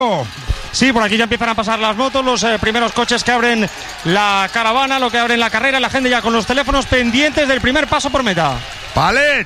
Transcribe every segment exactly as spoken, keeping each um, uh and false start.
Sí, por aquí ya empiezan a pasar las motos, los eh, primeros coches que abren la caravana, lo que abren la carrera, la gente ya con los teléfonos pendientes del primer paso por meta. Palet.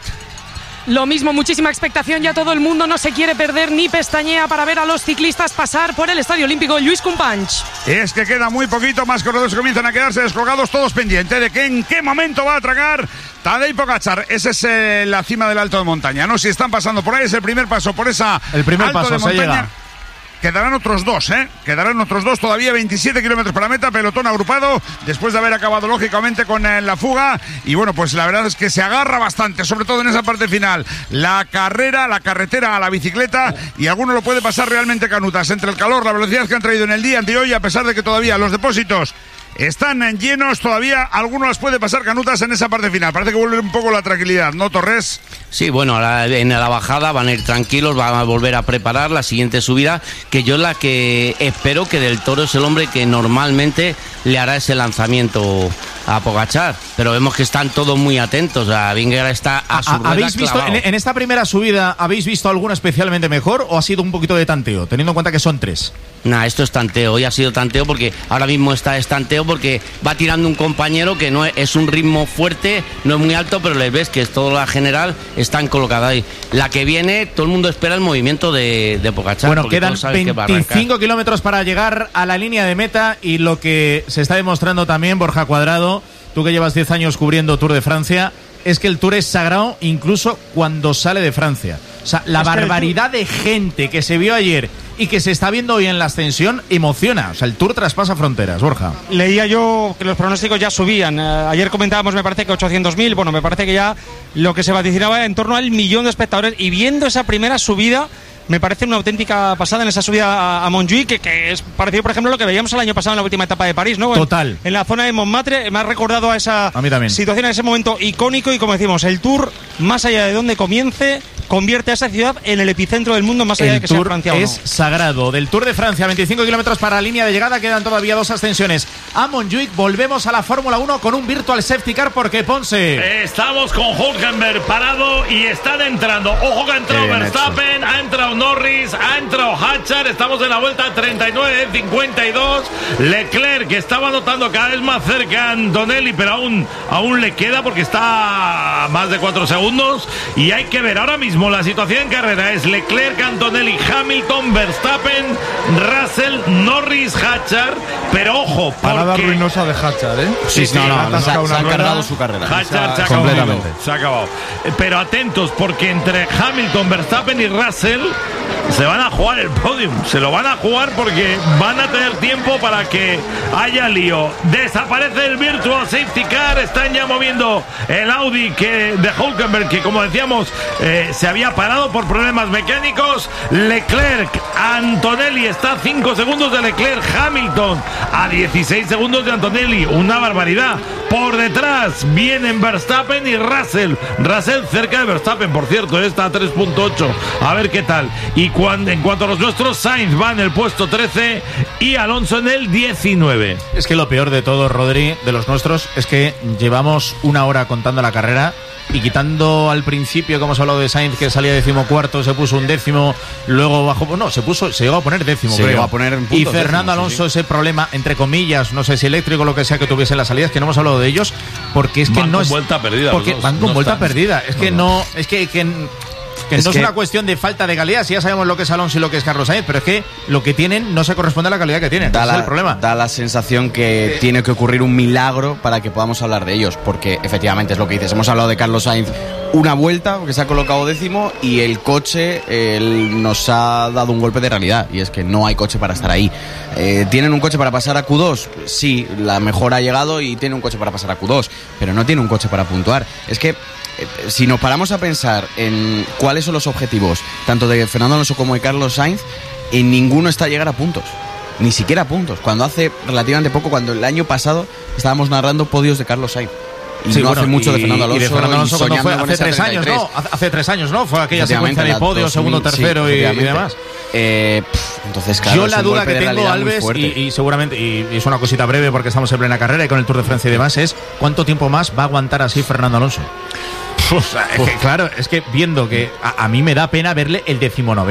Lo mismo, muchísima expectación, ya todo el mundo no se quiere perder ni pestañea para ver a los ciclistas pasar por el Estadio Olímpico Lluís Companys. Es que queda muy poquito, más corredores comienzan a quedarse descolgados, todos pendientes de que en qué momento va a atracar Tadej Pogačar. Esa es eh, la cima del alto de montaña, ¿no? Si están pasando por ahí, es el primer paso por esa el primer alto paso, de montaña. llega. Quedarán otros dos, ¿eh? Quedarán otros dos, todavía veintisiete kilómetros para meta, pelotón agrupado, después de haber acabado lógicamente con eh, la fuga. Y bueno, pues la verdad es que se agarra bastante, sobre todo en esa parte final. La carrera, la carretera a la bicicleta, y alguno lo puede pasar realmente canutas. Entre el calor, la velocidad que han traído en el día de hoy, a pesar de que todavía los depósitos están llenos, todavía alguno las puede pasar canutas en esa parte final. Parece que vuelve un poco la tranquilidad, ¿no, Torres? Sí, bueno, en la bajada van a ir tranquilos, van a volver a preparar la siguiente subida, que yo la que espero que Del Toro es el hombre que normalmente le hará ese lanzamiento a Pogačar, pero vemos que están todos muy atentos. A Vingegaard está a su rueda ¿Habéis visto en, en esta primera subida, habéis visto alguna especialmente mejor o ha sido un poquito de tanteo, teniendo en cuenta que son tres? Nah, esto es tanteo, hoy ha sido tanteo porque ahora mismo está es tanteo porque va tirando un compañero que no es, es un ritmo fuerte, no es muy alto, pero les ves que es toda la general, están colocadas ahí. La que viene, todo el mundo espera el movimiento de, de Pogačar. Bueno, quedan veinticinco kilómetros para llegar a la línea de meta y lo que se está demostrando también, Borja Cuadrado, tú que llevas diez años cubriendo Tour de Francia, es que el Tour es sagrado incluso cuando sale de Francia. O sea, la es barbaridad de gente que se vio ayer y que se está viendo hoy en la ascensión emociona. O sea, el Tour traspasa fronteras, Borja. Leía yo que los pronósticos ya subían. Eh, ayer comentábamos, me parece que ochocientos mil. Bueno, me parece que ya lo que se vaticinaba era en torno al millón de espectadores. Y viendo esa primera subida, me parece una auténtica pasada en esa subida a, a Montjuïc, que, que es parecido, por ejemplo, a lo que veíamos el año pasado en la última etapa de París, ¿no? Total. En, en la zona de Montmartre, me ha recordado a esa a situación, a ese momento icónico. Y como decimos, el Tour, más allá de donde comience, convierte a esa ciudad en el epicentro del mundo, más allá el de que sea Tour Francia o no. Es sagrado. Del Tour de Francia, veinticinco kilómetros para la línea de llegada, quedan todavía dos ascensiones a Montjuïc. Volvemos a la Fórmula uno con un Virtual Safety Car porque Ponce. Estamos con Hülkenberg parado y están entrando. Ojo que ha entrado Verstappen, hecho. ha entrado Norris, ha entrado Hatchar. Estamos en la vuelta treinta y nueve cincuenta y dos. Leclerc, que estaba notando cada vez más cerca a Antonelli, pero aún, aún le queda porque está a más de cuatro segundos. Y hay que ver ahora mismo la situación en carrera. Es Leclerc, Antonelli, Hamilton, Verstappen, Russell, Norris, Hatchar. Pero ojo, porque... Parada ruinosa de Hatchar, ¿eh? Sí, sí, no, no, no, se, se ha cargado su carrera. Hatchar se ha acabado. Se ha acabado. Pero atentos, porque entre Hamilton, Verstappen y Russell se van a jugar el podium. Se lo van a jugar porque van a tener tiempo para que haya lío. Desaparece el Virtual Safety Car. Están ya moviendo el Audi que, de Hülkenberg, que como decíamos eh, se había parado por problemas mecánicos. Leclerc, Antonelli está a cinco segundos de Leclerc. Hamilton a dieciséis segundos de Antonelli. Una barbaridad. Por detrás vienen Verstappen y Russell. Russell cerca de Verstappen, por cierto, está a tres punto ocho. A ver qué tal. Y cuando, en cuanto a los nuestros, Sainz va en el puesto trece y Alonso en el diecinueve. Es que lo peor de todo, Rodri, de los nuestros, es que llevamos una hora contando la carrera y quitando al principio, como hemos hablado de Sainz, que salía decimocuarto, se puso un décimo, luego bajó, no, se puso, se llegó a poner décimo, se creo. llegó a poner en puntos, y Fernando décimo, Alonso, sí, sí. ese problema, entre comillas, no sé si eléctrico o lo que sea que tuviese en las salidas, que no hemos hablado de ellos, porque es que van no con es vuelta perdida, porque los dos, van con no vuelta están. perdida, es que no, no es que, que Que es no que... es una cuestión de falta de calidad, si ya sabemos lo que es Alonso y lo que es Carlos Sainz, pero es que lo que tienen no se corresponde a la calidad que tienen. Da Ese la, es el problema. Da la sensación que eh, tiene que ocurrir un milagro para que podamos hablar de ellos, porque efectivamente es lo que dices. Hemos hablado de Carlos Sainz una vuelta, porque se ha colocado décimo, y el coche él nos ha dado un golpe de realidad, y es que no hay coche para estar ahí. Eh, ¿Tienen un coche para pasar a Q dos? Sí, la mejora ha llegado y tiene un coche para pasar a Q dos, pero no tiene un coche para puntuar. Es que si nos paramos a pensar en cuáles son los objetivos tanto de Fernando Alonso como de Carlos Sainz, en ninguno está llegar a puntos, ni siquiera a puntos, cuando hace relativamente poco, cuando el año pasado estábamos narrando podios de Carlos Sainz y sí, no bueno, hace mucho y, de Fernando Alonso, y de Fernando Alonso cuando fue hace tres años, ¿no? Hace tres años, ¿no? Fue aquella secuencia de podio, segundo, tercero, sí, y, y demás. Eh, pff, entonces, claro, yo la duda que de tengo, Alves, y, y seguramente, y, y es una cosita breve porque estamos en plena carrera y con el Tour de Francia y demás, es ¿cuánto tiempo más va a aguantar así Fernando Alonso? O sea, es que, claro, es que viendo que a, a mí me da pena verle el decimonoveno.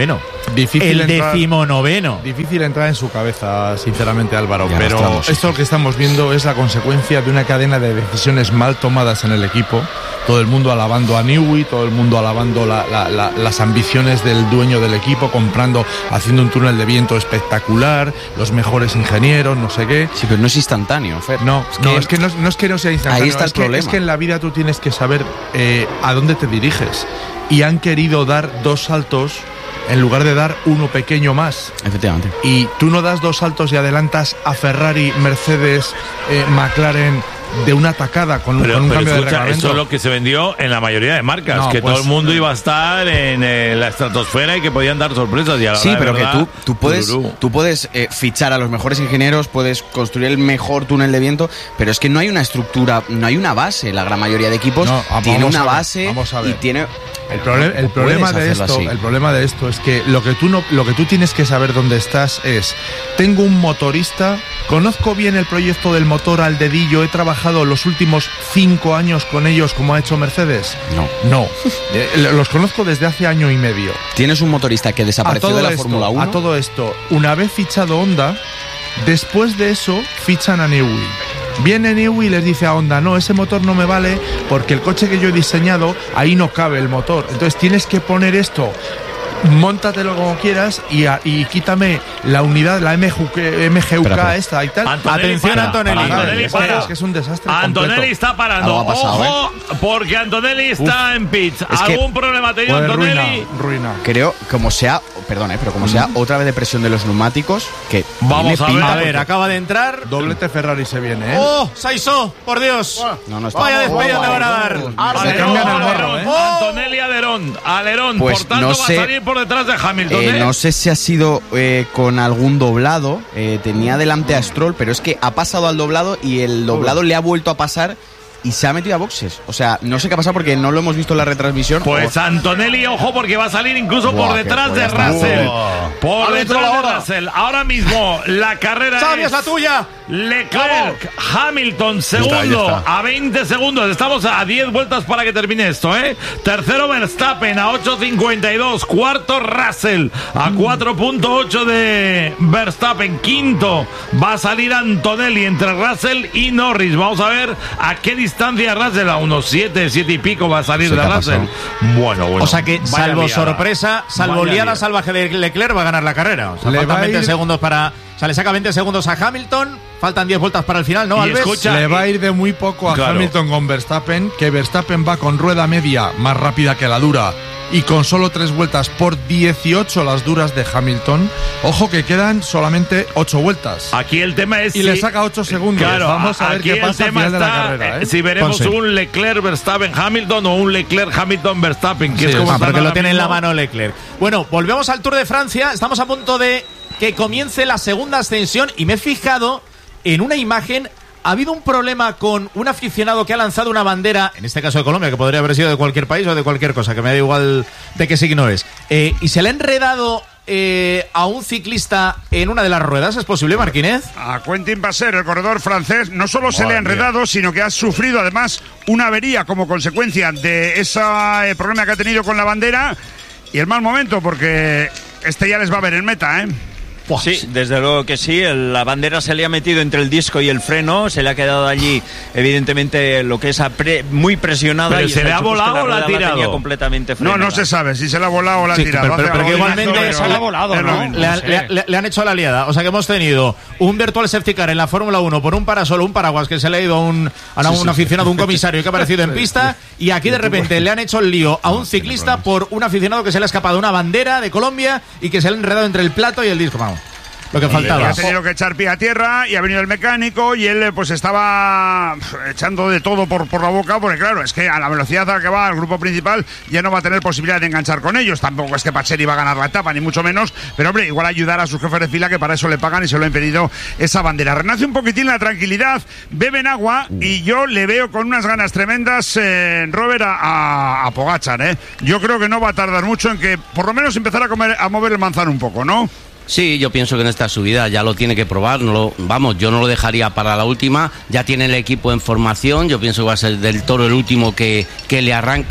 Difícil el entrar, decimonoveno. Difícil entrar en su cabeza, sinceramente, Álvaro. Ya pero estamos, sí. esto que estamos viendo es la consecuencia de una cadena de decisiones mal tomadas en el equipo. Todo el mundo alabando a Newey, todo el mundo alabando la, la, la, las ambiciones del dueño del equipo, comprando, haciendo un túnel de viento espectacular, los mejores ingenieros, no sé qué. Sí, pero no es instantáneo, Fer. No, es no, que, es que no, no es que no sea instantáneo. Ahí está el es que, problema. Es que en la vida tú tienes que saber eh, a dónde te diriges. Y han querido dar dos saltos en lugar de dar uno pequeño más. Efectivamente. Y tú no das dos saltos y adelantas a Ferrari, Mercedes, eh, McLaren de una tacada con un, Pero, con un pero cambio escucha, de reglamento. eso es lo que se vendió en la mayoría de marcas, No, que pues, todo el mundo iba a estar en eh, la estratosfera y que podían dar sorpresas. Y a la Sí, hora de pero verdad, que tú, tú puedes, tururú. tú puedes eh, fichar a los mejores ingenieros, puedes construir el mejor túnel de viento, pero es que no hay una estructura, no hay una base. La gran mayoría de equipos No, vamos tiene a una ver, base vamos a ver. y tiene... El, prole- el No problema puedes de hacerlo esto, así. el problema de esto es que lo que tú no, lo que tú tienes que saber dónde estás es: tengo un motorista, conozco bien el proyecto del motor al dedillo, he trabajado los últimos cinco años con ellos como ha hecho Mercedes. No. No, Eh, los conozco desde hace año y medio. Tienes un motorista que A desapareció todo de la esto, Fórmula uno. a todo esto, una vez fichado Honda, después de eso fichan a Newey. Viene Newey y les dice a Honda: no, ese motor no me vale porque el coche que yo he diseñado, ahí no cabe el motor. Entonces tienes que poner esto, móntatelo como quieras y, a, y quítame la unidad, la M G U K, M G U K Espera, espera. esta y tal. Antonelli Atención, para, Antonelli. para, Antonelli es, para. que, es que es un desastre Antonelli completo. está parando. Algo ha pasado, Ojo, porque Antonelli está en pits. Es que- ¿Algún problema ha tenido Pues ruina, Antonelli? ruina. Creo, como sea, perdón, eh, pero como sea otra vez de presión de los neumáticos, que Vamos tiene a pinta A ver. ver, acaba de entrar. Doblete Ferrari se viene, ¿eh? ¡Oh, Saisó! ¡Por Dios! No, no está. Vaya despedida Oh, te van a oh, dar. oh, Se Alerón, cambian el morro, alerón, ¿eh? Antonelli Alerón, Alerón, Pues por tanto no va sé- a salir por detrás de Hamilton. Eh, ¿eh? no sé si ha sido eh, con algún doblado. eh, tenía delante a Stroll, pero es que ha pasado al doblado y el doblado le ha vuelto a pasar y se ha metido a boxes. O sea, no sé qué ha pasado porque no lo hemos visto en la retransmisión. Pues O- Antonelli, ojo, porque va a salir incluso Buah, por que detrás pues de ya está. Russell. Buah. Por Árbitro, detrás la de hora. Russell. Ahora mismo la carrera ¡Xavi, es es la tuya! Leclerc, Hamilton, segundo, Ahí está, ahí está. a veinte segundos. Estamos a diez vueltas para que termine esto, ¿eh? Tercero Verstappen a ocho cincuenta y dos. Cuarto Russell a cuatro punto ocho de Verstappen. Quinto va a salir Antonelli entre Russell y Norris. Vamos a ver a qué distancia Russell. A unos siete, siete y pico va a salir ¿Qué de te ha Russell. Bueno, bueno. O sea que, vaya salvo liada. sorpresa, salvo Vaya liada liada. salvaje de Leclerc, va a ganar la carrera. O sea, Le faltan va a veinte ir- segundos para. O sea, le saca veinte segundos a Hamilton. Faltan diez vueltas para el final, ¿no, Y Alves? escucha- Le va a ir de muy poco a Claro. Hamilton con Verstappen, que Verstappen va con rueda media más rápida que la dura y con solo tres vueltas por dieciocho las duras de Hamilton. Ojo que quedan solamente ocho vueltas. Aquí el tema es Y si- le saca ocho segundos. Claro, Vamos a ver aquí qué el pasa al tema final de la está, carrera, ¿eh? eh, si veremos Ponce. un Leclerc Verstappen Hamilton o un Leclerc Hamilton Verstappen, que Sí, es como Ah, están porque lo ahora tiene en la mismo. mano Leclerc. Bueno, volvemos al Tour de Francia. Estamos a punto de que comience la segunda ascensión y me he fijado en una imagen. Ha habido un problema con un aficionado que ha lanzado una bandera, en este caso de Colombia, que podría haber sido de cualquier país o de cualquier cosa, que me da igual de qué signo es. Eh, y se le ha enredado eh, a un ciclista en una de las ruedas. ¿Es posible, Marquínez? A Quentin Passer, el corredor francés, no solo se Madre le ha enredado, sino que ha sufrido además una avería como consecuencia de ese eh, problema que ha tenido con la bandera y el mal momento, porque este ya les va a ver en meta, ¿eh? Sí, desde luego que sí. El- la bandera se le ha metido entre el disco y el freno. Se le ha quedado allí, evidentemente, lo que es a pre- muy presionada. Pero y se eso le ha ha hecho pues, que volado o la ha rueda tirado. tenía completamente No, frenada. no se sabe si se la ha volado o la ha Sí, tirado. pero- pero- Hace pero que algo igualmente distinto, se la ha pero volado, es lo ¿no? mismo. Le, han- le- le- le han hecho la liada. O sea que hemos tenido un virtual safety car en la Fórmula uno por un parasol, un paraguas que se le ha ido a un, a un aficionado, un comisario que ha aparecido en pista. Y aquí de repente le han hecho el lío a un ciclista por un aficionado que se le ha escapado una bandera de Colombia y que se le ha enredado entre el plato y el disco. Vamos, lo que Y faltaba. ha tenido que echar pie a tierra y ha venido el mecánico y él eh, pues estaba pf, echando de todo por, por la boca, porque claro, es que a la velocidad a la que va el grupo principal ya no va a tener posibilidad de enganchar con ellos. Tampoco es que Pacheri va a ganar la etapa, ni mucho menos, pero hombre, igual ayudar a sus jefes de fila, que para eso le pagan y se lo ha impedido esa bandera. Renace un poquitín la tranquilidad, beben agua y yo le veo con unas ganas tremendas, eh, Robert, a, a, a Pogačar, ¿eh? Yo creo que no va a tardar mucho en que por lo menos empezar a, comer, a mover el manzano un poco, ¿no? Sí, yo pienso que en esta subida ya lo tiene que probar. No lo, vamos, yo no lo dejaría para la última. Ya tiene el equipo en formación. Yo pienso que va a ser del Toro el último que, que le arranque.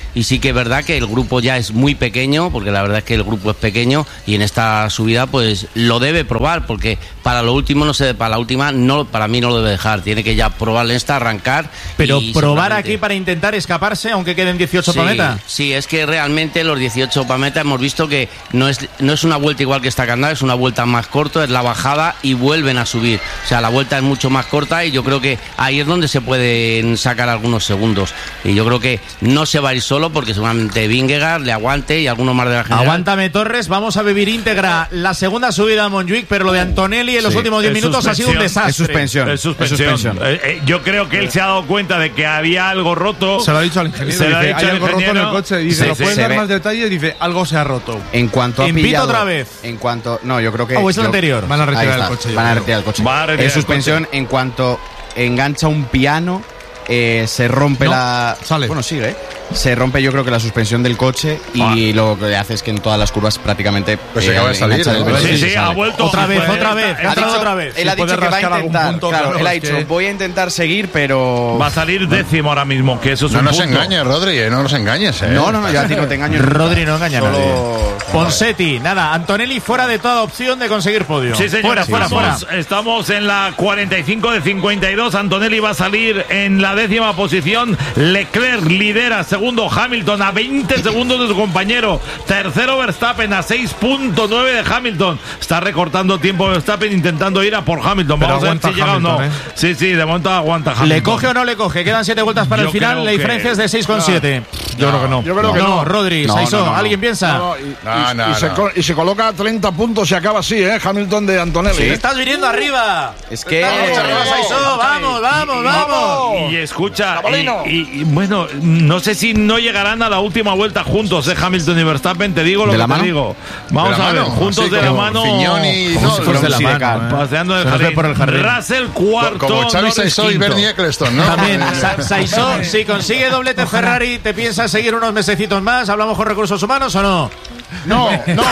y sí que es verdad que el grupo ya es muy pequeño, porque la verdad es que el grupo es pequeño y en esta subida pues lo debe probar, porque para lo último, no sé, para la última, no, para mí no lo debe dejar, tiene que ya probar esta, arrancar. Pero y probar seguramente... aquí para intentar escaparse, aunque queden dieciocho sí, para meta. Sí, es que realmente los dieciocho para meta hemos visto que no es, no es una vuelta igual que esta Candal, es una vuelta más corta, es la bajada y vuelven a subir. O sea, la vuelta es mucho más corta y yo creo que ahí es donde se pueden sacar algunos segundos. Y yo creo que no se va a ir solo porque seguramente Vingegaard le aguante y algunos más de la general. Aguántame, Torres, vamos a vivir íntegra la segunda subida a Montjuic, pero lo de Antonelli en los Sí, últimos diez minutos ha sido un desastre. Es suspensión. Es suspensión. Es suspensión. Eh, eh, yo creo que él se ha dado cuenta de que había algo roto. Se lo ha dicho al ingeniero. Se lo ha Dice, dicho hay al algo roto en ingeniero. el coche. Dice, Sí, ¿lo sí, puedes se dar ve. más detalles? Dice, algo se ha roto. En cuanto ha Invito pillado, otra vez. En cuanto, no, yo creo que. Oh, es el yo- anterior. Van a Ahí retirar está, el coche. yo Van a creo. retirar el coche. Va a retirar Es el suspensión en cuanto engancha un piano, eh, se rompe No, la. sale. Bueno, sigue. ¿eh? Se rompe, yo creo que la suspensión del coche y Ah. lo que hace es que en todas las curvas prácticamente. Pues se acaba de salir, engancha el ¿no? coche Sí, y sí, sale. ha vuelto. Otra vez, Pues, otra vez. está- Ha Ha entrado dicho- otra vez. Él ha Si puede dicho que va a rascar algún intentar. punto, claro, claro, él ha es dicho, que- voy a intentar seguir, pero. Va a salir décimo ahora mismo, que eso es No un nos punto. engañes, Rodri, eh, no nos engañes. Eh. No, no, no, yo a ti no te engaño. Rodri no engaña a Solo- nadie. Ponsetti, nada, Antonelli fuera de toda opción de conseguir podio. Sí, señor, fuera, fuera, fuera. estamos, estamos en la cuarenta y cinco de cincuenta y dos. Antonelli va a salir en la décima posición. Leclerc lidera, segundo Hamilton a veinte segundos de su compañero. Tercero Verstappen a seis punto nueve de Hamilton. Está recortando tiempo Verstappen intentando ir a por Hamilton. Pero Vamos a ver aguanta si llega o no. Hamilton, ¿eh? Sí, sí, de momento aguanta Hamilton. ¿Le coge o no le coge? Quedan siete vueltas para Yo el final, creo la diferencia que- es de seis coma siete. Yo creo que no. Yo creo que No, no. Rodri, No, Saisó, no, no, no. ¿alguien piensa? No, y, No, y- no, y se no. co- y se coloca a treinta puntos y acaba así, ¿eh? Hamilton de Antonelli. Te estás viniendo arriba. Es que. Vamos, arriba, Saisó, vamos, vamos, vamos. Y escucha, y, Chavalino. y- y, bueno, no sé si no llegarán a la última vuelta juntos, ¿eh? Hamilton y Verstappen, te digo lo ¿De que la te mano? digo. Vamos De la a ver, mano, juntos así de la como mano. Fiñón y- como no, si no, fuese de la de mano, cara, ¿eh? paseando en Se el nos ve jardín. por el jardín. Russell cuarto, Como Xavi Norris Saisó y quinto. Bernie Eccleston, ¿no? También, Eh, Sa- Saisó, si consigue doblete Ferrari, ¿te piensas seguir unos mesecitos más? ¿Hablamos con recursos humanos o no? No, no. se lo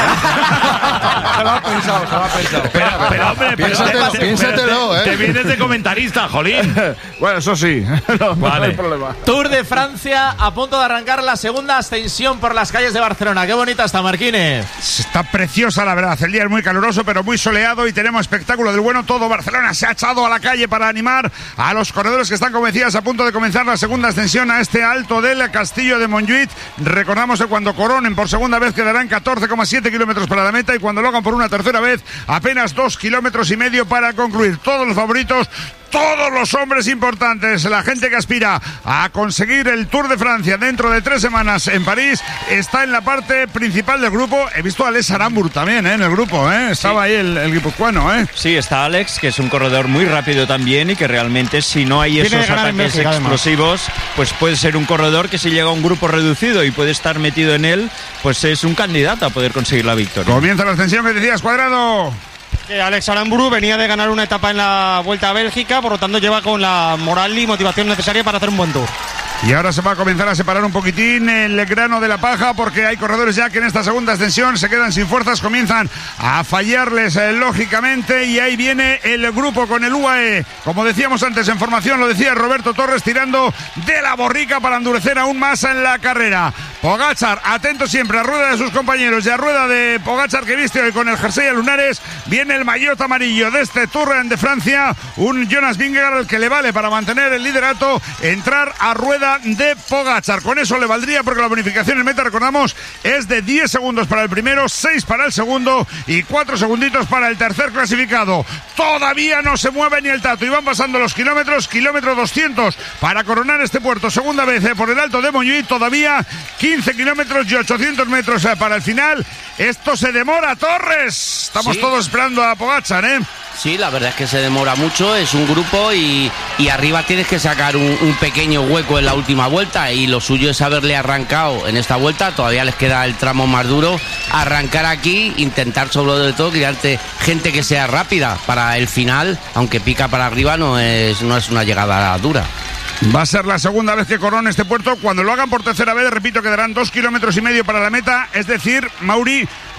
ha pensado, se lo ha pensado. Pero, pero, hombre, pero Piénsatelo, te- piénsatelo, te- ¿eh? Te vienes de comentarista, jolín. Bueno, eso sí. No, no Vale. hay problema. Tour de Francia, a punto de arrancar la segunda ascensión por las calles de Barcelona. Qué bonita está, Marquínez. Está preciosa, la verdad. El día es muy caluroso, pero muy soleado y tenemos espectáculo del bueno. Todo Barcelona se ha echado a la calle para animar a los corredores que están, como decías, a punto de comenzar la segunda ascensión a este alto del Castillo de Montjuic. Recordamos que cuando coronen por segunda vez quedarán catorce coma siete kilómetros para la meta y cuando lo hagan por una tercera vez apenas dos kilómetros y medio para concluir. Todos los favoritos, todos los hombres importantes, la gente que aspira a conseguir el Tour de Francia dentro de tres semanas en París, está en la parte principal del grupo. He visto a Alex Aramburu también, ¿eh? En el grupo, ¿eh? Estaba ahí el, el guipuzcoano, ¿eh? Sí, está Alex, que es un corredor muy rápido también y que realmente si no hay Viene esos de ganar en ataques Bélgica, además. explosivos, pues puede ser un corredor que si llega a un grupo reducido y puede estar metido en él, pues es un candidato a poder conseguir la victoria. Comienza la ascensión que decías, Cuadrado. Que Alex Aramburu venía de ganar una etapa en la Vuelta a Bélgica, por lo tanto lleva con la moral y motivación necesaria para hacer un buen tour. Y ahora se va a comenzar a separar un poquitín el grano de la paja porque hay corredores ya que en esta segunda ascensión se quedan sin fuerzas, comienzan a fallarles eh, lógicamente y ahí viene el grupo con el U A E. Como decíamos antes en formación, lo decía Roberto Torres, tirando de la borrica para endurecer aún más en la carrera. Pogačar, atento siempre a rueda de sus compañeros y a rueda de Pogačar que viste hoy con el jersey a lunares. Viene el maillot amarillo de este Tour de Francia, un Jonas Vingegaard que le vale para mantener el liderato, entrar a rueda de Pogačar. Con eso le valdría porque la bonificación en meta, recordamos, es de diez segundos para el primero, seis para el segundo y cuatro segunditos para el tercer clasificado. Todavía no se mueve ni el tato y van pasando los kilómetros, kilómetro doscientos para coronar este puerto. Segunda vez eh, por el alto de Montjuic, todavía quince kilómetros y ochocientos metros eh, para el final. Esto se demora, Torres. Estamos Sí. todos esperando a Pogačar, ¿eh? Sí, la verdad es que se demora mucho, es un grupo y, y arriba tienes que sacar un, un pequeño hueco en la última vuelta y lo suyo es haberle arrancado en esta vuelta, todavía les queda el tramo más duro, arrancar aquí, intentar sobre todo crearte gente que sea rápida para el final, aunque pica para arriba no es, no es una llegada dura. Va a ser la segunda vez que corona este puerto. Cuando lo hagan por tercera vez, repito, quedarán dos kilómetros y medio para la meta. Es decir, Mauri,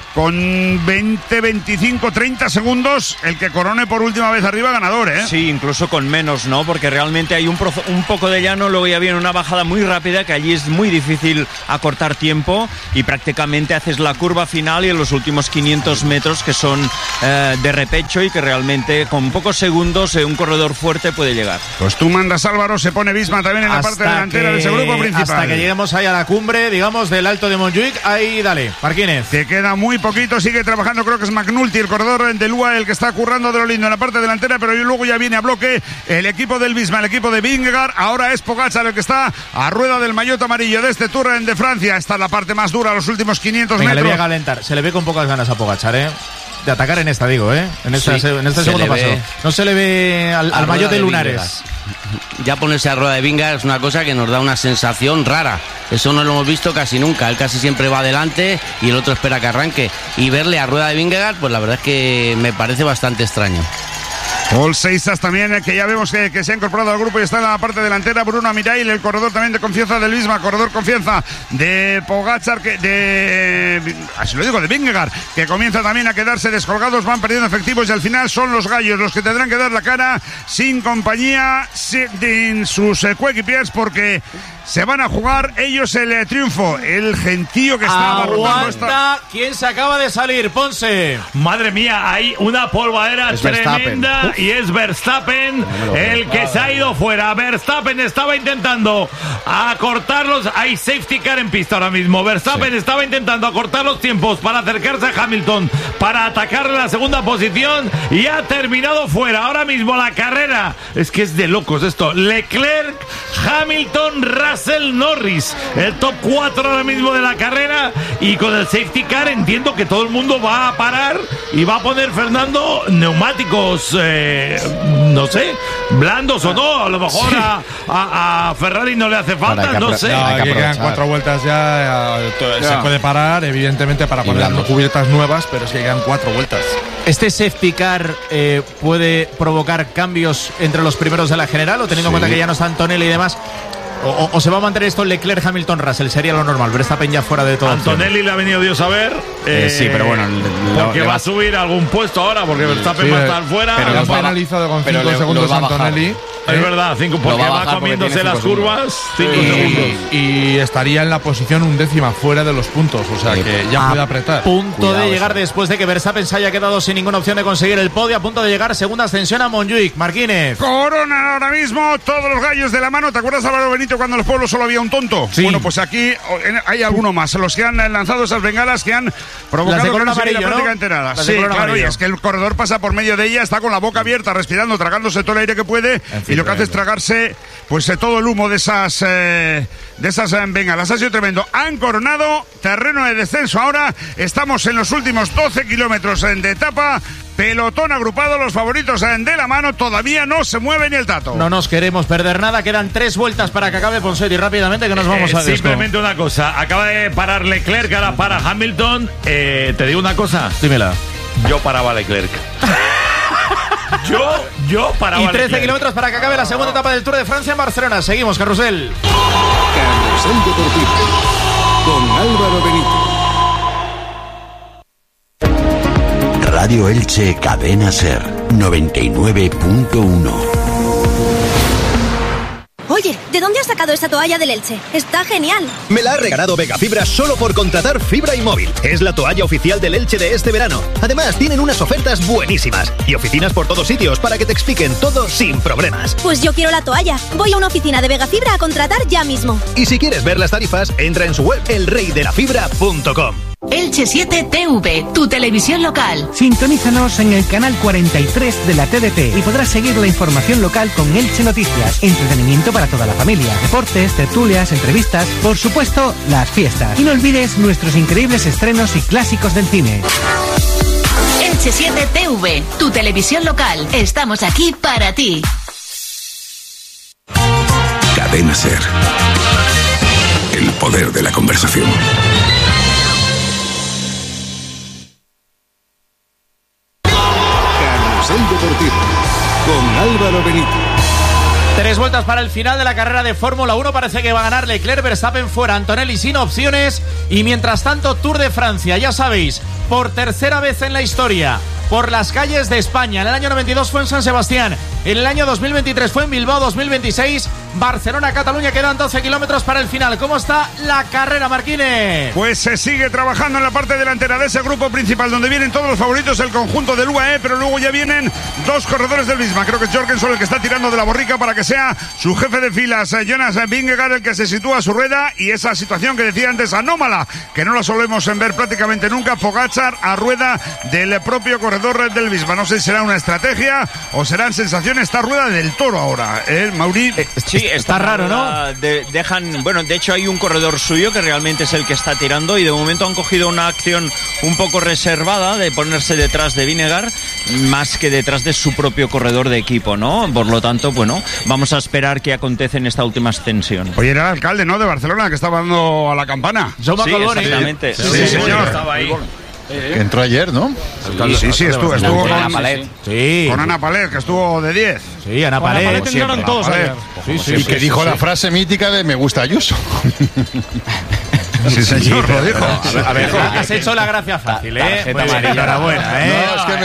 con veinte, veinticinco, treinta segundos, el que corone por última vez arriba ganador, ¿eh? Sí, incluso con menos, ¿no? Porque realmente hay un, prozo, un poco de llano, luego ya viene una bajada muy rápida, que allí es muy difícil acortar tiempo y prácticamente haces la curva final y en los últimos quinientos metros que son eh, de repecho y que realmente con pocos segundos eh, un corredor fuerte puede llegar. Pues tú mandas, Álvaro, se pone Visma también en hasta la parte delantera que, de ese grupo principal. Hasta que lleguemos ahí a la cumbre, digamos, del Alto de Montjuic, ahí dale, Marquínez. Te queda muy poquito, sigue trabajando, creo que es McNulty, el corredor de Lua, el que está currando de lo lindo en la parte delantera, pero luego ya viene a bloque el equipo del Visma, el equipo de Vingegaard. Ahora es Pogačar el que está a rueda del maillot amarillo de este Tour de Francia. Esta es la parte más dura, los últimos quinientos Venga, metros. Le voy a calentar, se le ve con pocas ganas a Pogačar, ¿eh? De atacar en esta, digo, ¿eh? En, esta, Sí, en este se segundo le paso. ve No se le ve al, al maillot de, de Lunares. Ya ponerse a rueda de Vingegaard es una cosa que nos da una sensación rara. Eso no lo hemos visto casi nunca. Él casi siempre va adelante y el otro espera que arranque. Y verle a rueda de Vingegaard, pues la verdad es que me parece bastante extraño. Paul Seixas también, que ya vemos que, que se ha incorporado al grupo y está en la parte delantera. Bruno Amirail, el corredor también de confianza del Visma, corredor confianza de Pogačar, que de así lo digo, de Vingegaard, que comienza también a quedarse descolgados, van perdiendo efectivos y al final son los gallos los que tendrán que dar la cara sin compañía sin sus eh, coequipiers, porque se van a jugar ellos el eh, triunfo. El gentío que está abarrotando esta... Aguanta, ¿quién se acaba de salir? Ponce. Madre mía, hay una polvadera Es tremenda. Verstappen. Y es Verstappen No el que se ha ido fuera. Verstappen estaba intentando acortarlos. Hay safety car en pista ahora mismo. Verstappen sí. estaba intentando acortar los tiempos para acercarse a Hamilton, para atacarle la segunda posición, y ha terminado fuera. Ahora mismo la carrera es que es de locos esto. Leclerc, Hamilton, Russell, Norris, el top cuatro ahora mismo de la carrera, y con el safety car entiendo que todo el mundo va a parar y va a poner Fernando neumáticos eh, no sé, blandos o no, a lo mejor sí. a, a, a Ferrari no le hace falta, no sé. No, aquí quedan cuatro vueltas ya, ya, se puede parar, evidentemente, para poner cubiertas nuevas, pero es que quedan cuatro vueltas. ¿Este safety car eh, puede provocar cambios entre los primeros de la general, o teniendo sí. en cuenta que ya no está Antonelli y demás? O, o, o se va a mantener esto Leclerc, Hamilton, Russell, sería lo normal. Verstappen ya fuera de todo. Antonelli le ha venido Dios a ver. Eh, eh, sí, pero bueno. Lo, porque va a subir algún puesto ahora, porque Verstappen sí, va a estar fuera. Pero lo han penalizado con cinco segundos Antonelli. Es ¿eh? verdad, cinco, porque va, va comiéndose las curvas. cinco y, segundos. Y estaría en la posición undécima fuera de los puntos. O sea que ya a puede apretar. Punto Cuidado de llegar eso. después de que Verstappen se haya quedado sin ninguna opción de conseguir el podio. A punto de llegar segunda ascensión a Montjuic. Marquínez. Coronan ahora mismo todos los gallos de la mano. ¿Te acuerdas, Álvaro Benito, cuando en los pueblos solo había un tonto? Sí. Bueno, pues aquí hay alguno más. Los que han lanzado esas bengalas que han provocado de color que no amarillo, se vea la práctica ¿no? enterada. Las Sí, de color claro, amarillo. y es que el corredor pasa por medio de ella, está con la boca abierta, respirando, tragándose todo el aire que puede, en fin, y lo que hace es tragarse pues eh, todo el humo de esas eh, de esas eh, bengalas. Ha sido tremendo. Han coronado terreno de descenso. Ahora estamos en los últimos doce kilómetros de etapa. Pelotón agrupado, los favoritos de la mano, todavía no se mueve ni el tato. No nos queremos perder nada, quedan tres vueltas para que acabe Ponsetti rápidamente, que nos vamos eh, a simplemente una cosa, acaba de parar Leclerc, ahora para Hamilton. Eh, te digo una cosa. Dímela. Yo paraba a Leclerc. Yo, yo paraba. Y trece kilómetros para que acabe la segunda etapa del Tour de Francia en Barcelona. Seguimos, Carrusel. Carrusel Deportivo con Álvaro Benito. Radio Elche Cadena Ser noventa y nueve punto uno. Oye, ¿de dónde has sacado esta toalla del Elche? Está genial. Me la ha regalado Vegafibra solo por contratar fibra y móvil. Es la toalla oficial del Elche de este verano. Además, tienen unas ofertas buenísimas y oficinas por todos sitios para que te expliquen todo sin problemas. Pues yo quiero la toalla. Voy a una oficina de Vegafibra a contratar ya mismo. Y si quieres ver las tarifas, entra en su web el rey de la fibra punto com. Elche siete T V, tu televisión local. Sintonízanos en el canal cuarenta y tres de la T D T y podrás seguir la información local con Elche Noticias, entretenimiento para toda la familia, deportes, tertulias, entrevistas, por supuesto, las fiestas. Y no olvides nuestros increíbles estrenos y clásicos del cine. Elche siete T V, tu televisión local. Estamos aquí para ti. Cadena Ser. El poder de la conversación. Carrusel Deportivo con Álvaro Benito. Tres vueltas para el final de la carrera de Fórmula uno. Parece que va a ganar Leclerc, Verstappen fuera, Antonelli sin opciones. Y mientras tanto, Tour de Francia, ya sabéis, por tercera vez en la historia, por las calles de España. En el año noventa y dos fue en San Sebastián, en el año dos mil veintitrés fue en Bilbao, dos mil veintiséis Barcelona, Cataluña. Quedan doce kilómetros para el final. ¿Cómo está la carrera, Marquines? Pues se sigue trabajando en la parte delantera de ese grupo principal, donde vienen todos los favoritos, el conjunto del U A E, pero luego ya vienen dos corredores del Visma. Creo que es Jorgensen el que está tirando de la borrica para que sea su jefe de filas, Jonas Vingegaard, el que se sitúa a su rueda, y esa situación que decía antes, anómala, que no la solemos ver prácticamente nunca, Pogačar a rueda del propio corredor del Visma. No sé si será una estrategia o serán sensaciones. Esta rueda del Toro ahora, ¿eh, Mauri? Eh, sí, está, está raro, ¿no? De, dejan, bueno, de hecho hay un corredor suyo que realmente es el que está tirando, y de momento han cogido una acción un poco reservada de ponerse detrás de Vingegaard más que detrás de su propio corredor de equipo, ¿no? Por lo tanto, bueno, vamos a esperar qué acontece en esta última ascensión. Oye, era el alcalde, ¿no?, de Barcelona, que estaba dando a la campana. Sí, exactamente. Sí, sí, sí, señor. Estaba ahí. Que entró ayer, ¿no? Sí, sí, sí, estuvo, estuvo con Ana Palet. Sí. Con Ana Palet, que estuvo de diez. Sí, Ana Palet. Ana Palet entraron todos ayer. Sí, sí, y que dijo la frase mítica de me gusta Ayuso. Sí, señor, lo dijo. A ver, has hecho la gracia fácil, ¿eh? Tarjeta amarilla. Enhorabuena, ¿eh? No, es que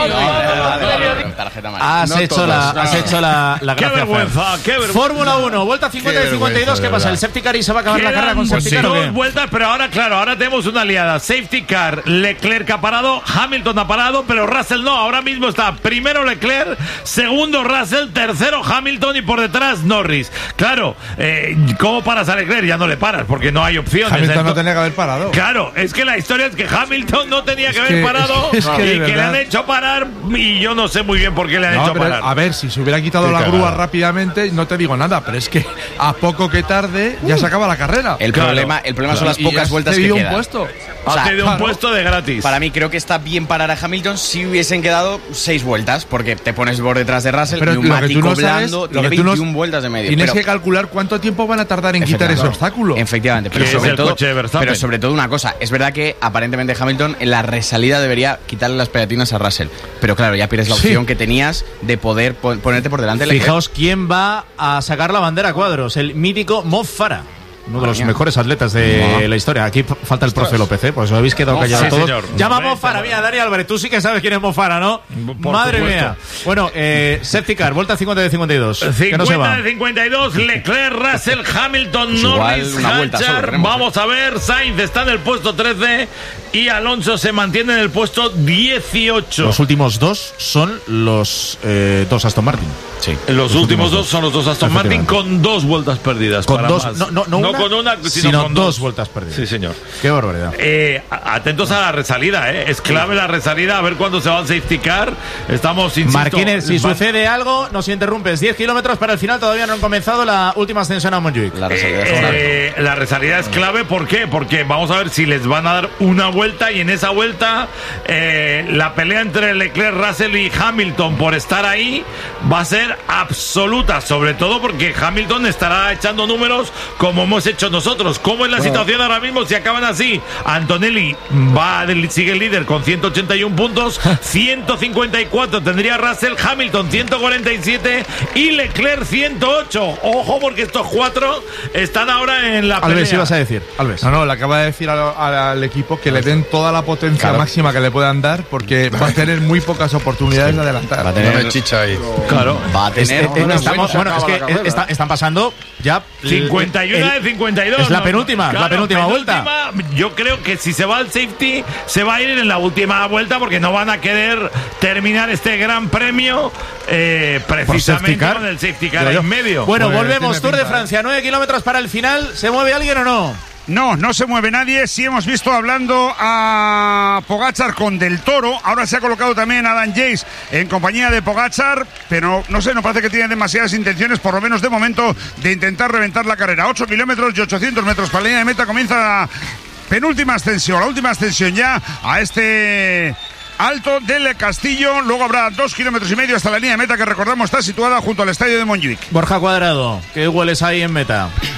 me Tarjeta amarilla. Has No hecho todos, la, no. has hecho la, la ¡Qué gracia vergüenza! fácil. ¡Qué vergüenza! Fórmula uno, vuelta cincuenta y Qué cincuenta y dos. vergüenza, ¿Qué de pasa? verdad. ¿El safety car y se va a acabar la carrera con Quedan safety car o dos qué? vueltas, pero ahora, claro, ahora tenemos una aliada. Safety car, Leclerc ha parado, Hamilton ha parado, pero Russell no. Ahora mismo está primero Leclerc, segundo Russell, tercero Hamilton y por detrás Norris. Claro, eh, ¿cómo paras a Leclerc? Ya no le paras porque no hay opciones. Hamilton Entonces, no tenía que haber parado. Claro, es que la historia es que Hamilton no tenía que haber que- parado es que de y que le verdad- han hecho parar, y yo no sé muy bien por qué le han No, hecho pero, parar. a ver, si se hubiera quitado Qué la cagada. grúa rápidamente, no te digo nada, pero es que a poco que tarde ya se acaba la carrera. El Claro. problema, el problema son las Y pocas has vueltas que cedido un quedan. puesto. O sea, ha tenido un claro. puesto de gratis. Para mí creo que está bien parar a Hamilton si hubiesen quedado seis vueltas, porque te pones por detrás de Russell, Pero lo que neumático tú no sabes, blando, lo tiene que tú no- veintiuna vueltas de medio. Tienes pero- que calcular cuánto tiempo van a tardar en quitar ese obstáculo. Efectivamente, pero Que es sobre, el todo, coche de Verstappen. pero sobre todo una cosa, es verdad que aparentemente Hamilton en la resalida debería quitarle las pegatinas a Russell, pero claro, ya pierdes la Sí. opción que tenías de poder pon- ponerte por delante. Fijaos quién va a sacar la bandera a cuadros, el mítico Mo Farah. Uno de los Madre mía. mejores atletas de la historia. Aquí f- falta el profe López, ¿eh? Pues os habéis quedado Mo callados Farah, todos. señor. Llama a Vete, Mo Farah. Mira, Dani Álvarez, tú sí que sabes quién es Mo Farah, ¿no? Por Madre supuesto. mía. Bueno, eh, safety car, vuelta cincuenta de cincuenta y dos. Que no se va. cincuenta de cincuenta y dos, Leclerc, Russell, Hamilton, Pues igual Norris, una vuelta solo Hatcher. tenemos, Vamos a ver, Sainz está en el puesto trece y Alonso se mantiene en el puesto dieciocho. Los últimos dos son los eh, dos Aston Martin. Sí. Los, últimos dos son los dos Aston Martin con dos vueltas perdidas. Con para dos, más. no, no, no, una, con una, sino, sino con dos, dos vueltas perdidas. Sí, señor. Qué barbaridad. Eh, a- atentos a la resalida, ¿eh? Es clave la resalida, a ver cuándo se va al safety car. Estamos, insisto, Marquines, si va- sucede algo, nos interrumpes. diez kilómetros para el final, todavía no han comenzado la última ascensión a Montjuic. La resalida es Eh, la resalida es clave, ¿por qué? Porque vamos a ver si les van a dar una vuelta, y en esa vuelta eh, la pelea entre Leclerc, Russell y Hamilton por estar ahí va a ser absoluta, sobre todo porque Hamilton estará echando números como hemos hecho nosotros. ¿Cómo es la situación ahora mismo si acaban así? Antonelli va del- sigue el líder con ciento ochenta y uno puntos, ciento cincuenta y cuatro tendría Russell, Hamilton ciento cuarenta y siete y Leclerc ciento ocho. Ojo, porque estos cuatro están ahora en la pelea. Alves, ibas a decir. Alves. No, no, le acaba de decir al, al- al equipo que le den toda la potencia Claro. máxima que le puedan dar, porque va a tener muy pocas oportunidades de adelantar. Va a tener- No me chicha ahí. Claro. Va a tener. Eh, eh, estamos- se bueno, es acaba que la carrera. eh, está- están pasando ya cincuenta y uno el- de cincuenta y dos. Es la ¿no? penúltima, Claro, la penúltima vuelta. penúltima. Yo creo que si se va al safety, se va a ir en la última vuelta, porque no van a querer terminar este gran premio eh, precisamente car. con el safety car Digo yo. en medio. Bueno, Pues volvemos. tiene Tour de pinta, ¿eh? Francia, nueve kilómetros para el final. ¿Se mueve alguien o no? No, no se mueve nadie. Sí hemos visto hablando a Pogačar con Del Toro. Ahora se ha colocado también Adam Yates en compañía de Pogačar, pero no sé, no parece que tiene demasiadas intenciones, por lo menos de momento, de intentar reventar la carrera. ocho kilómetros y ochocientos metros para la línea de meta. Comienza la penúltima ascensión, la última ascensión ya a este Alto del Castillo. Luego habrá dos kilómetros y medio hasta la línea de meta, que recordamos está situada junto al estadio de Montjuic. Borja Cuadrado, ¿qué hueles ahí en meta?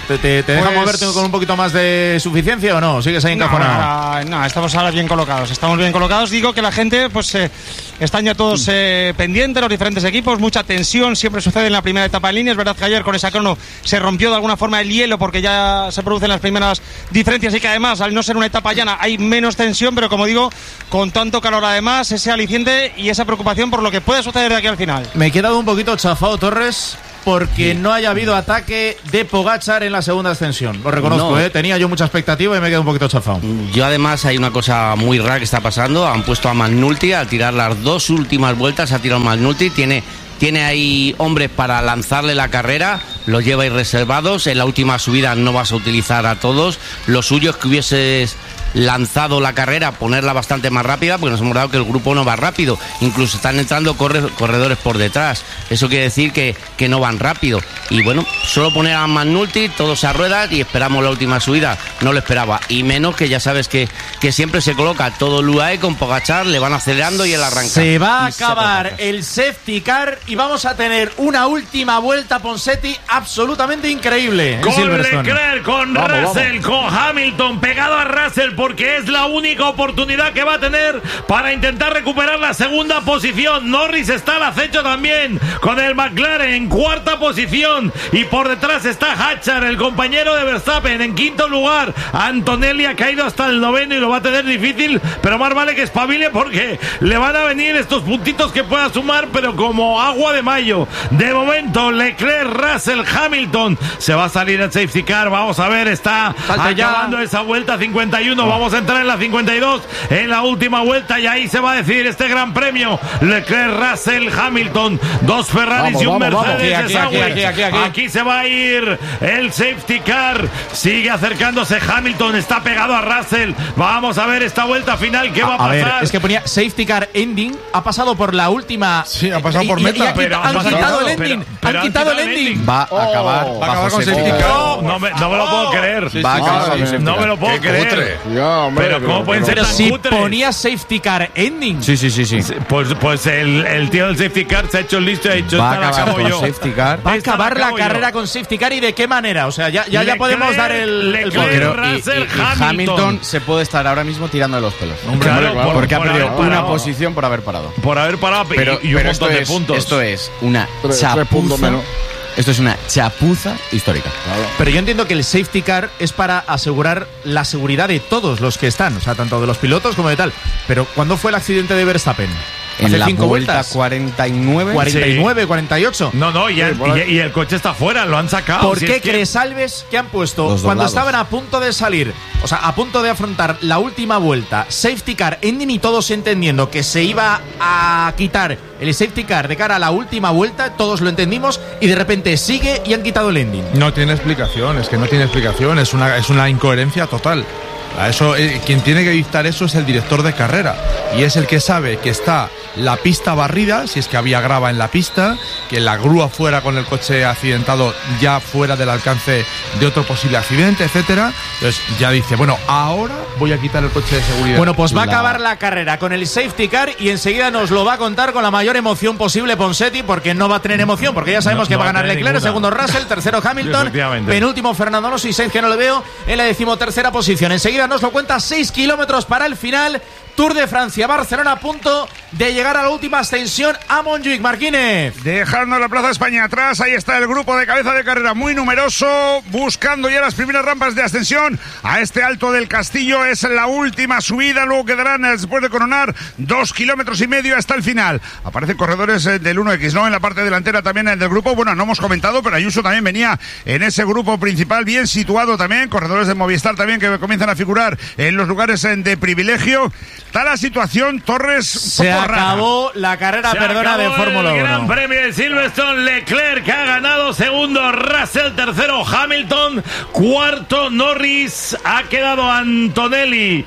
¿Te, te, te deja Pues- moverte con un poquito más de suficiencia o no? ¿Sigues ahí No, encajonado? no, no, estamos ahora bien colocados. Estamos bien colocados. Digo que la gente, pues, eh, están ya todos eh, pendientes, los diferentes equipos. Mucha tensión siempre sucede en la primera etapa en línea. Es verdad que ayer con esa crono se rompió de alguna forma el hielo porque ya se producen las primeras diferencias y que además, al no ser una etapa llana, hay menos tensión. Pero como digo, con tanto calor además, ese aliciente y esa preocupación por lo que puede suceder de aquí al final. Me he quedado un poquito chafado, Torres, porque no haya habido ataque de Pogačar en la segunda ascensión. Lo reconozco, No. ¿eh? Tenía yo mucha expectativa y me he quedado un poquito chafado. Yo además hay una cosa muy rara que está pasando. Han puesto a McNulty a tirar las dos últimas vueltas. Ha tirado McNulty. Tiene, tiene ahí hombres para lanzarle la carrera. Los lleva ahí reservados. En la última subida no vas a utilizar a todos. Lo suyo es que hubieses lanzado la carrera, ponerla bastante más rápida, porque nos hemos dado que el grupo no va rápido. Incluso están entrando corre- corredores por detrás. Eso quiere decir que, que no van rápido. Y bueno, solo poner a McNulty, todos a ruedas y esperamos la última subida. No lo esperaba. Y menos que ya sabes que, que siempre se coloca todo el U A E con Pogačar, le van acelerando y él arranca. Se va a Y se acabar apaga. el safety car y vamos a tener una última vuelta, Ponseti, absolutamente increíble. en Con Silverstone. Leclerc, con Vamos, Russell, con Hamilton, pegado a Russell, porque es la única oportunidad que va a tener para intentar recuperar la segunda posición. Norris está al acecho también, con el McLaren en cuarta posición, y por detrás está Hatchar, el compañero de Verstappen, en quinto lugar. Antonelli ha caído hasta el noveno y lo va a tener difícil, pero más vale que espabile porque le van a venir estos puntitos que pueda sumar, pero como agua de mayo. De momento, Leclerc, Russell, Hamilton, se va a salir el safety car. Vamos a ver, está Salta ya. acabando esa vuelta cincuenta y uno. Vamos a entrar en la cincuenta y dos, en la última vuelta, y ahí se va a decidir este gran premio. Leclerc, Russell, Hamilton, dos Ferraris Vamos, y un vamos, vamos. Mercedes. Aquí, de aquí, Sauer. aquí, aquí, aquí. Aquí se va a ir el safety car. Sigue acercándose Hamilton, está pegado a Russell. Vamos a ver esta vuelta final, ¿qué va a A pasar? ver, es que ponía safety car ending, ha pasado por la última. Sí, ha pasado por y- y- meta, y ha pero quita- han ha pasado- quitado el pero- ending. pero Han quitado el ending. Va a acabar, va a acabar bajo con safety safety car. No, no me, no me lo puedo creer. Va a acabar Madre con safety No car. me lo puedo Qué creer. cutre. Ya, hombre, Pero ¿cómo pueden ser Pero tan si cutres? ponía safety car ending. Sí, sí, sí, sí. Pues, pues el, el tío del safety car se ha hecho listo y ha dicho, Va a esta la acabar acabo con yo. safety car. Va a Esta acabar la acabo yo. carrera con safety car y de qué manera. O sea, ya, ya, ya Leclerc, podemos dar el, el Leclerc, podio. Pero, y- Russell, y- y Hamilton. Hamilton se puede estar ahora mismo tirando de los pelos. Claro, por- porque ha por perdido haber una parado. posición por haber parado. Por haber parado y- Pero, y, un pero montón esto, de es, puntos. esto es una Tres- tres puntos chapuza. menos. Esto es una chapuza histórica. Pero yo entiendo que el safety car es para asegurar la seguridad de todos los que están, o sea, tanto de los pilotos como de tal. Pero ¿cuándo fue el accidente de Verstappen? En ¿Hace la cinco vuelta vueltas? cuarenta y nueve. cuarenta y nueve, cuarenta y ocho. No, no, y, el, por ahí. y- y el coche está fuera, lo han sacado. ¿Por Si qué es que- crees, Alves, que han puesto Los cuando doblados. estaban a punto de salir, o sea, a punto de afrontar la última vuelta, safety car ending y todos entendiendo que se iba a quitar el safety car de cara a la última vuelta, todos lo entendimos y de repente sigue y han quitado el ending? No tiene explicación, es que no tiene explicación, es una, es una incoherencia total. A Eso, eh, quien tiene que dictar eso es el director de carrera y es el que sabe que está la pista barrida, si es que había grava en la pista, que la grúa fuera con el coche accidentado ya fuera del alcance de otro posible accidente, etcétera. Entonces ya dice, bueno, ahora voy a quitar el coche de seguridad. Bueno, pues va a La- acabar la carrera con el safety car y enseguida nos lo va a contar con la mayor emoción posible Ponseti, porque no va a tener emoción, porque ya sabemos No, que no va a va a ganar tener Leclerc, ninguna. segundo Russell, tercero Hamilton, Efectivamente. penúltimo Fernando Alonso y Sainz, que no le veo, en la decimotercera posición. Enseguida nos lo cuenta, seis kilómetros para el final. Tour de Francia, Barcelona a punto de llegar a la última ascensión a Montjuic. Marquínez. Dejando la Plaza España atrás, ahí está el grupo de cabeza de carrera muy numeroso, buscando ya las primeras rampas de ascensión a este Alto del Castillo. Es la última subida, luego quedarán, eh, después de coronar, dos kilómetros y medio hasta el final. Aparecen corredores eh, del uno equis, ¿no? En la parte delantera también eh, del grupo. Bueno, no hemos comentado, pero Ayuso también venía en ese grupo principal, bien situado también. Corredores de Movistar también que comienzan a figurar en los lugares eh, de privilegio. Está la situación, Torres, un Se poco rara. acabó la carrera, Se perdona, de acabó Fórmula el Gran uno. Premio de Silverstone. Leclerc ha ganado, segundo Russell, tercero Hamilton, cuarto Norris, ha quedado Antonelli.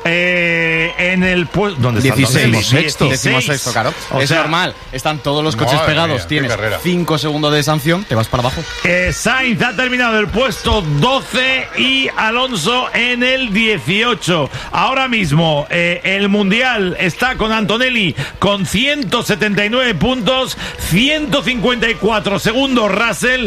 Eh, en el puesto donde está dieciséis, Antonelli? sexto. Decimosexto, claro. O es sea, normal. Están todos los coches Madre pegados. mía, qué Tienes carrera. cinco segundos de sanción, te vas para abajo. eh, Sainz ha terminado el puesto doce y Alonso en el dieciocho. Ahora mismo eh, el mundial está con Antonelli con ciento setenta y nueve puntos, ciento cincuenta y cuatro segundos Russell.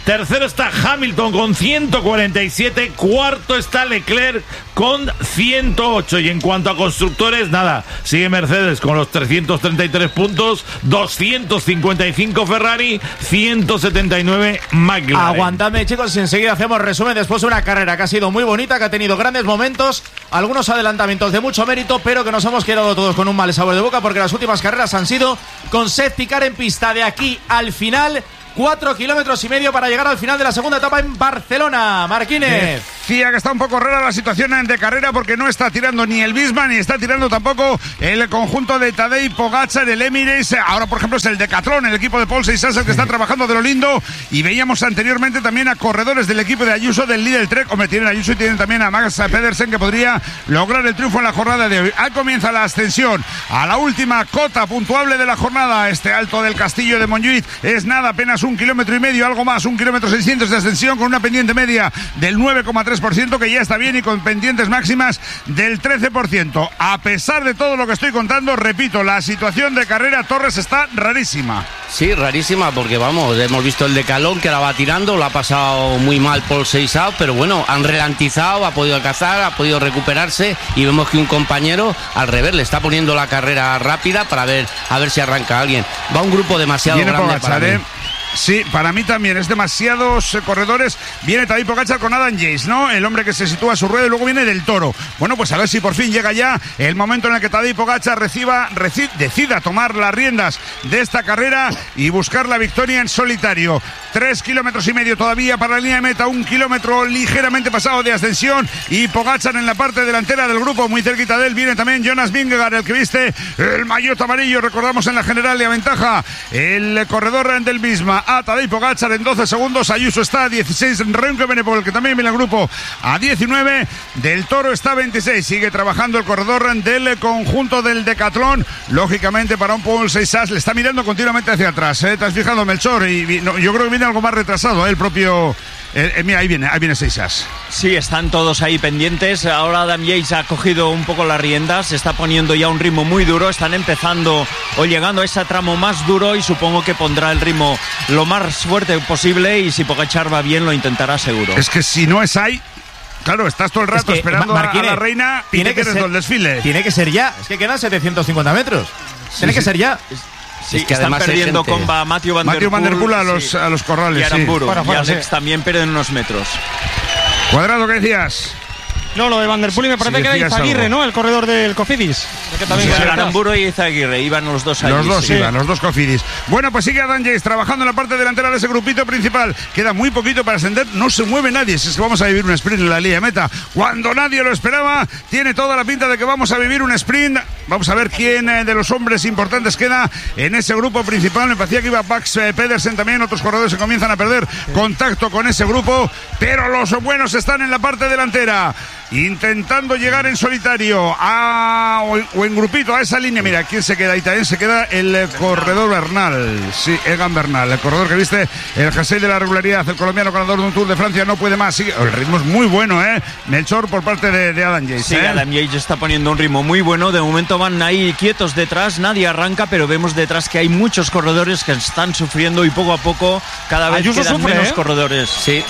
Tercero está Hamilton con ciento cuarenta y siete. Cuarto está Leclerc con ciento ocho. Y en cuanto a constructores, nada, sigue Mercedes con los trescientos treinta y tres puntos, doscientos cincuenta y cinco Ferrari, ciento setenta y nueve McLaren. Aguantadme, chicos, y enseguida hacemos resumen después de una carrera que ha sido muy bonita, que ha tenido grandes momentos, algunos adelantamientos de mucho mérito, pero que nos hemos quedado todos con un mal sabor de boca porque las últimas carreras han sido con safety car en pista. De aquí al final, Cuatro kilómetros y medio para llegar al final de la segunda etapa en Barcelona. Marquínez. Decía que está un poco rara la situación de carrera porque no está tirando ni el Bisma ni está tirando tampoco el conjunto de Tadej Pogačar, el Emirates. Ahora, por ejemplo, es el Decathlon, el equipo de Paul Seixas, el que está trabajando de lo lindo. Y veíamos anteriormente también a corredores del equipo de Ayuso, del Lidl Trek. Hombre, tienen a Ayuso y tienen también a Max Pedersen, que podría lograr el triunfo en la jornada de hoy. Ahí comienza la ascensión a la última cota puntuable de la jornada. Este alto del Castillo de Montjuïc es nada, apenas un kilómetro y medio, algo más, un kilómetro seiscientos de ascensión, con una pendiente media del nueve coma tres por ciento, que ya está bien, y con pendientes máximas del trece por ciento. A pesar de todo lo que estoy contando, repito, la situación de carrera Torres está rarísima. Sí, rarísima, porque vamos, hemos visto el Decathlon que la va tirando, lo ha pasado muy mal Paul Seixas, pero bueno, han ralentizado, ha podido alcanzar, ha podido recuperarse, y vemos que un compañero al revés le está poniendo la carrera rápida para ver a ver si arranca alguien. Va un grupo demasiado Viene grande Pogačar, para ¿eh? mí. Sí, para mí también, es demasiados eh, corredores. Viene Tadej Pogačar con Adam Yates, ¿no? El hombre que se sitúa a su rueda, y luego viene Del Toro. Bueno, pues a ver si por fin llega ya el momento en el que Tadej Pogačar reciba, reci, decida tomar las riendas de esta carrera y buscar la victoria en solitario. Tres kilómetros y medio todavía para la línea de meta, un kilómetro ligeramente pasado de ascensión, y Pogačar en la parte delantera del grupo, muy cerquita de él. Viene también Jonas Vingegaard, el que viste el maillot amarillo, recordamos, en la general de aventaja el corredor del Bisma a Tadej Pogačar en doce segundos. Ayuso está a dieciséis, Remco Evenepoel, que también viene al grupo, a diecinueve, Del Toro está a veintiséis. Sigue trabajando el corredor del conjunto del Decathlon, lógicamente para un Paul Seixas le está mirando continuamente hacia atrás, ¿eh? ¿Te has fijado, Melchor? Y no, yo creo que viene algo más retrasado, ¿eh? el propio eh, eh, mira, ahí viene, ahí viene Seixas. Sí, están todos ahí pendientes. Ahora Adam Yates ha cogido un poco las riendas, se está poniendo ya un ritmo muy duro, están empezando o llegando a ese tramo más duro, y supongo que pondrá el ritmo lo más fuerte posible, y si Pogačar va bien lo intentará seguro. Es que si no es ahí, claro, estás todo el rato es que, esperando Marquine, a la reina, tiene y te que ser el desfile. Tiene que ser ya, es que quedan setecientos cincuenta metros. Sí, tiene sí. que ser ya. Sí, es que están perdiendo con Matthew Van Der Poel a los, sí. a los corrales. Y Aramburu. Sí. Bueno, bueno, y Alex sí. también pierden unos metros. Cuadrado, ¿qué decías? No, lo de Van Der Poel, me parece sí, que era Izaguirre, algo. ¿no? El corredor del Cofidis. Que también sí, sí, Aramburu y Izaguirre, iban los dos ahí. Los dos sí. iban, los dos Cofidis. Bueno, pues sigue Adam Yates trabajando en la parte delantera de ese grupito principal. Queda muy poquito para ascender, no se mueve nadie. Si es que vamos a vivir un sprint en la línea de meta, cuando nadie lo esperaba. Tiene toda la pinta de que vamos a vivir un sprint. Vamos a ver quién de los hombres importantes queda en ese grupo principal. Me parecía que iba Max Pedersen también. Otros corredores se comienzan a perder contacto con ese grupo, pero los buenos están en la parte delantera, intentando llegar en solitario a, o, o en grupito a esa línea. Mira, ¿quién se queda? Ahí también se queda el corredor Bernal. Sí, Egan Bernal, el corredor que viste el jersey de la regularidad, el colombiano ganador de un Tour de Francia, no puede más. Sigue. El ritmo es muy bueno, ¿eh? Melchor, por parte de, de Adam Yates. Sí, ¿eh? Adam Yates está poniendo un ritmo muy bueno. De momento van ahí quietos detrás, nadie arranca, pero vemos detrás que hay muchos corredores que están sufriendo, y poco a poco cada vez Ayuso quedan sufre, menos ¿eh? corredores. Sí.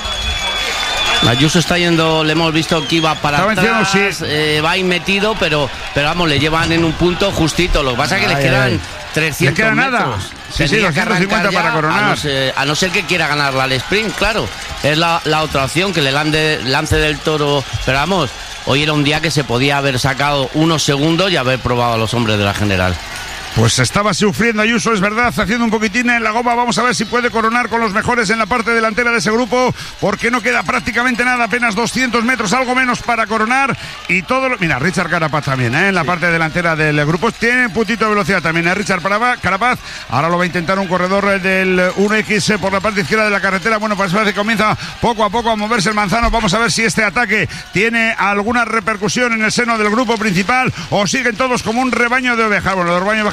Ayuso está yendo, le hemos visto que iba para Estaba atrás, encima, sí. eh, va ahí metido, pero, pero vamos, le llevan en un punto justito. Lo que pasa es que ay, les quedan ay. trescientos ¿Le queda metros. nada? Sí, sí, doscientos cincuenta para coronar. A no, ser, a no ser que quiera ganarla al sprint, claro. Es la, la otra opción, que le lance, lance Del Toro. Pero vamos, hoy era un día que se podía haber sacado unos segundos y haber probado a los hombres de la general. Pues estaba sufriendo Ayuso, es verdad, haciendo un poquitín en la goma. Vamos a ver si puede coronar con los mejores en la parte delantera de ese grupo, porque no queda prácticamente nada, apenas doscientos metros, algo menos para coronar. Y todo lo... Mira, Richard Carapaz también, ¿eh? En la sí. parte delantera del grupo. Tiene un puntito de velocidad también, ¿eh? Richard Carapaz. Ahora lo va a intentar un corredor del uno equis por la parte izquierda de la carretera. Bueno, pues parece que comienza poco a poco a moverse el manzano. Vamos a ver si este ataque tiene alguna repercusión en el seno del grupo principal, o siguen todos como un rebaño de ovejas. Bueno, los rebaños de ovejas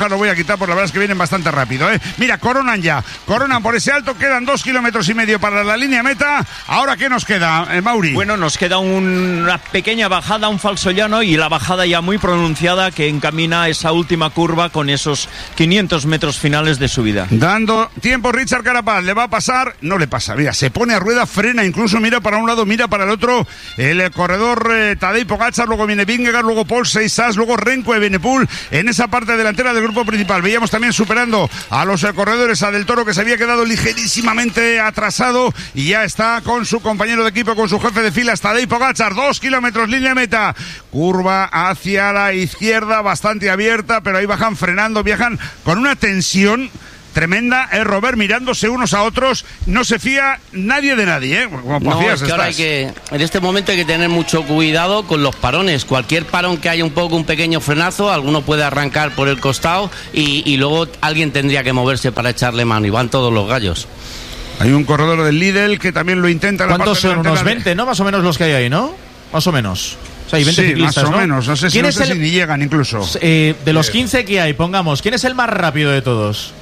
lo voy a quitar, porque la verdad es que vienen bastante rápido, ¿eh? Mira, coronan ya, coronan por ese alto, quedan dos kilómetros y medio para la línea meta. Ahora, ¿qué nos queda, eh, Mauri? Bueno, nos queda un, una pequeña bajada, un falso llano y la bajada ya muy pronunciada que encamina esa última curva con esos quinientos metros finales de subida. Dando tiempo Richard Carapaz, le va a pasar, no le pasa, mira, se pone a rueda, frena, incluso mira para un lado, mira para el otro, el eh, corredor eh, Tadej Pogačar, luego viene Vingegaard, luego Paul Seiss, luego Renko Evenepoel en esa parte delantera del grupo principal. Veíamos también superando a los eh, corredores, a Del Toro, que se había quedado ligerísimamente atrasado y ya está con su compañero de equipo, con su jefe de filas, Tadej Pogačar, dos kilómetros, línea meta, curva hacia la izquierda, bastante abierta, pero ahí bajan frenando, viajan con una tensión tremenda, es eh, Robert, mirándose unos a otros, no se fía nadie de nadie, ¿eh? Como no, es que ahora hay que, en este momento hay que tener mucho cuidado con los parones. Cualquier parón que haya un poco, un pequeño frenazo, alguno puede arrancar por el costado y, y luego alguien tendría que moverse para echarle mano, y van todos los gallos. Hay un corredor del Lidl que también lo intenta. ¿Cuántos son? Unos veinte, ¿no? Más o menos los que hay ahí, ¿no? Más o menos. O sea, hay veinte sí, ciclistas, más o ¿no? menos. No sé si, ¿Quién no es sé el... si ni llegan incluso. Eh, de los quince que hay, pongamos, ¿quién es el más rápido de todos?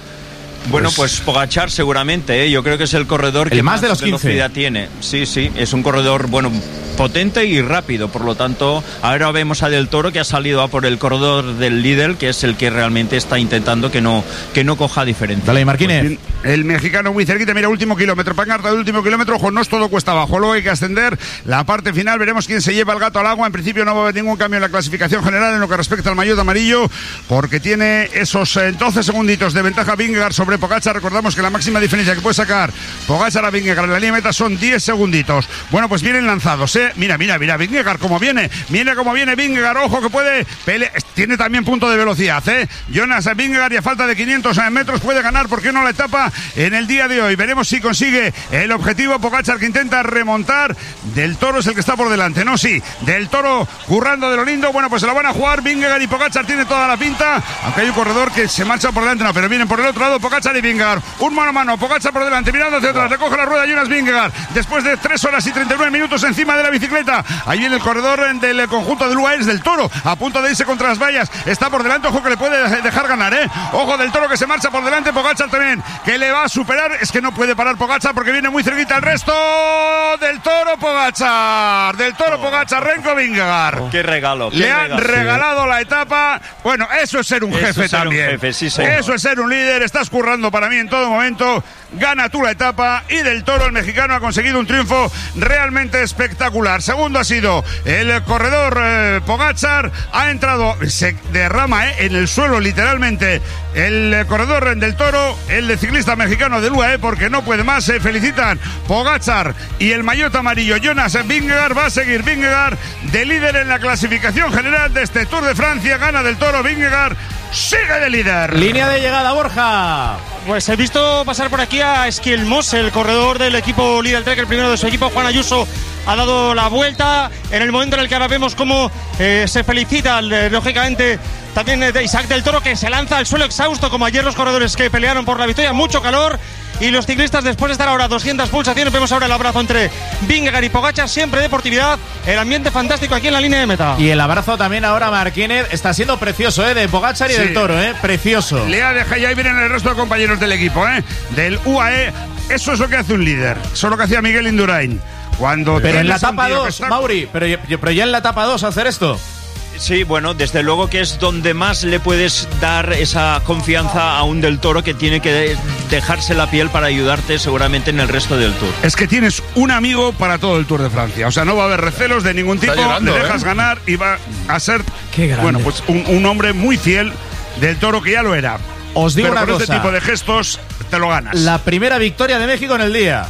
Bueno, pues, pues Pogačar seguramente, ¿eh? Yo creo que es el corredor el que más, más de los velocidad quince tiene. Sí, sí, es un corredor, bueno, potente y rápido, por lo tanto, ahora vemos a Del Toro que ha salido a por el corredor del Lidl, que es el que realmente está intentando que no, que no coja diferencia. Dale, Marquínez. Pues el mexicano muy cerquita, mira, último kilómetro, pancarta del último kilómetro, ojo, no es todo cuesta abajo, luego hay que ascender la parte final, veremos quién se lleva el gato al agua. En principio no va a haber ningún cambio en la clasificación general en lo que respecta al maillot amarillo, porque tiene esos eh, doce segunditos de ventaja Vingegaard sobre Pogačar. Recordamos que la máxima diferencia que puede sacar Pogačar a Vingegaard en la línea meta son diez segunditos. Bueno, pues vienen lanzados, ¿eh? Mira, mira, mira, Vingegaard como viene, mira cómo viene Vingegaard, ojo que puede pele... tiene también punto de velocidad, ¿eh? Jonas Vingegaard, y a falta de quinientos metros puede ganar, ¿por qué no la etapa en el día de hoy? Veremos si consigue el objetivo. Pogačar que intenta remontar, Del Toro es el que está por delante, ¿no? Sí, Del Toro currando de lo lindo. Bueno, pues se la van a jugar Vingegaard y Pogačar, tiene toda la pinta, aunque hay un corredor que se marcha por delante, no, pero vienen por el otro lado Pogačar y Vingegaard, un mano a mano, Pogačar por delante, mirando hacia atrás, recoge la rueda Jonas Vingegaard, después de tres horas y treinta y nueve minutos encima de la bicicleta. Ahí viene el corredor del conjunto del U A E, es Del Toro, a punto de irse contra las vallas, está por delante, ojo que le puede dejar ganar, ¿eh? Ojo Del Toro que se marcha por delante, Pogačar también, que le va a superar, es que no puede parar Pogačar porque viene muy cerquita el resto. Del Toro Pogačar, Del Toro Pogačar, Renko Vingegaard. Oh, qué regalo. Qué le han regalo, regalado sí. la etapa. Bueno, eso es ser un eso jefe es ser también. Un jefe, sí, señor. Eso es ser un líder, estás currando para mí en todo momento. Gana tú la etapa y Del Toro, el mexicano, ha conseguido un triunfo realmente espectacular. Segundo ha sido el corredor eh, Pogačar, ha entrado, se derrama eh, en el suelo literalmente el eh, corredor Del Toro, el de ciclista mexicano del U A E, porque no puede más. Se felicitan Pogačar y el maillot amarillo Jonas Vingegaard. Va a seguir Vingegaard de líder en la clasificación general de este Tour de Francia. Gana Del Toro, Vingegaard sigue de líder. Línea de llegada, Borja. Pues he visto pasar por aquí a Esquilmos, el corredor del equipo Lidl Trek, el primero de su equipo. Juan Ayuso ha dado la vuelta en el momento en el que ahora vemos cómo eh, se felicita, eh, lógicamente, también eh, de Isaac Del Toro, que se lanza al suelo exhausto, como ayer los corredores que pelearon por la victoria. Mucho calor. Y los ciclistas, después de estar ahora a doscientas pulsaciones, vemos ahora el abrazo entre Vingegaard y Pogačar, siempre deportividad, el ambiente fantástico aquí en la línea de meta. Y el abrazo también ahora, Marquínez, está siendo precioso, ¿eh? De Pogačar y sí. Del Toro, ¿eh? Precioso. Le ha dejado, y ahí vienen el resto de compañeros del equipo, ¿eh? Del U A E. Eso es lo que hace un líder. Eso es lo que hacía Miguel Indurain. Cuando pero en la etapa dos, está... Mauri, pero, pero ya en la etapa dos hacer esto. Sí, bueno, desde luego que es donde más le puedes dar esa confianza a un Del Toro, que tiene que dejarse la piel para ayudarte seguramente en el resto del Tour. Es que tienes un amigo para todo el Tour de Francia, o sea, no va a haber recelos de ningún tipo, llorando, le dejas ¿eh? ganar y va a ser, bueno, pues un, un hombre muy fiel Del Toro, que ya lo era. Os digo Pero una con cosa, este tipo de gestos te lo ganas. La primera victoria de México en el día.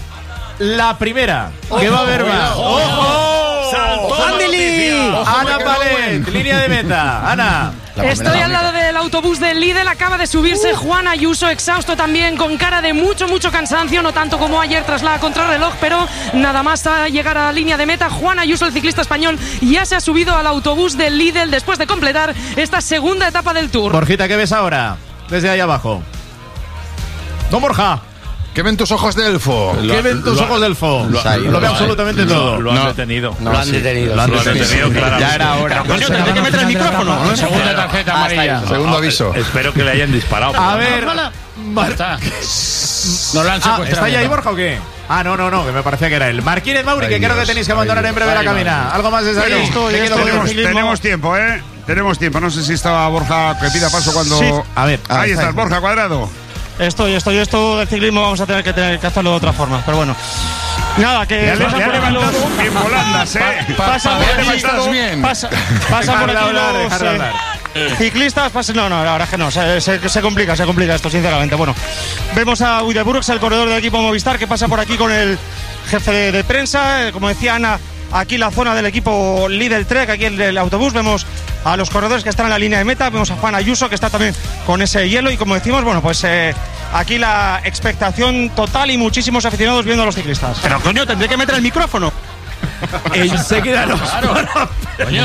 La primera. ¿Qué va a haber más? ¡Ojo! Ana Palet, línea de meta. Ana. Estoy al lado del autobús del Lidl, acaba de subirse Juan Ayuso, exhausto también, con cara de mucho, mucho cansancio, no tanto como ayer tras la contrarreloj, pero nada más a llegar a la línea de meta. Juan Ayuso, el ciclista español, ya se ha subido al autobús del Lidl después de completar esta segunda etapa del Tour. Borjita, ¿qué ves ahora? Desde ahí abajo. Don Borja. ¿Qué ven tus ojos de elfo? ¿Qué lo, ven tus lo, ojos de elfo? Lo, lo, lo ve absolutamente lo, todo. Lo han no, detenido. No, lo han sí. detenido. Lo han detenido, detenido claro. Ya era hora. Coño, tendré que meter el micrófono. Segunda tarjeta amarilla. Segundo aviso. Espero que le hayan disparado. A ver. Está. ¿No lo han secuestrado? ¿Está ahí Borja o qué? Ah, no, no, no, que me parecía que era él. Marquínez Mauri, que creo que tenéis que abandonar en breve la cabina. ¿Algo más de salir? Tenemos, tenemos tiempo, ¿eh? Tenemos tiempo. No sé si estaba Borja que pida paso cuando. Sí. A ver. Ahí estás, Borja Cuadrado. Estoy, estoy, esto del ciclismo vamos a tener que, tener que hacerlo de otra forma, pero bueno. Nada, que ya pasa le, por aquí los, en volandas, ¿eh? Pa, pa, pasa por aquí los, pasa, pasa por aquí hablar, los eh, ciclistas, pasa, no, no, la verdad es que no, se, se, se complica, se complica esto, sinceramente. Bueno, vemos a Uideburgs, el corredor del equipo Movistar, que pasa por aquí con el jefe de, de prensa, eh, como decía Ana, aquí la zona del equipo Lidl Trek, aquí en el autobús, vemos a los corredores que están en la línea de meta, vemos a Juan Ayuso que está también con ese hielo y como decimos, bueno, pues eh, aquí la expectación total y muchísimos aficionados viendo a los ciclistas. Pero coño, tendré que meter el micrófono. Enseguida los claro. Coño.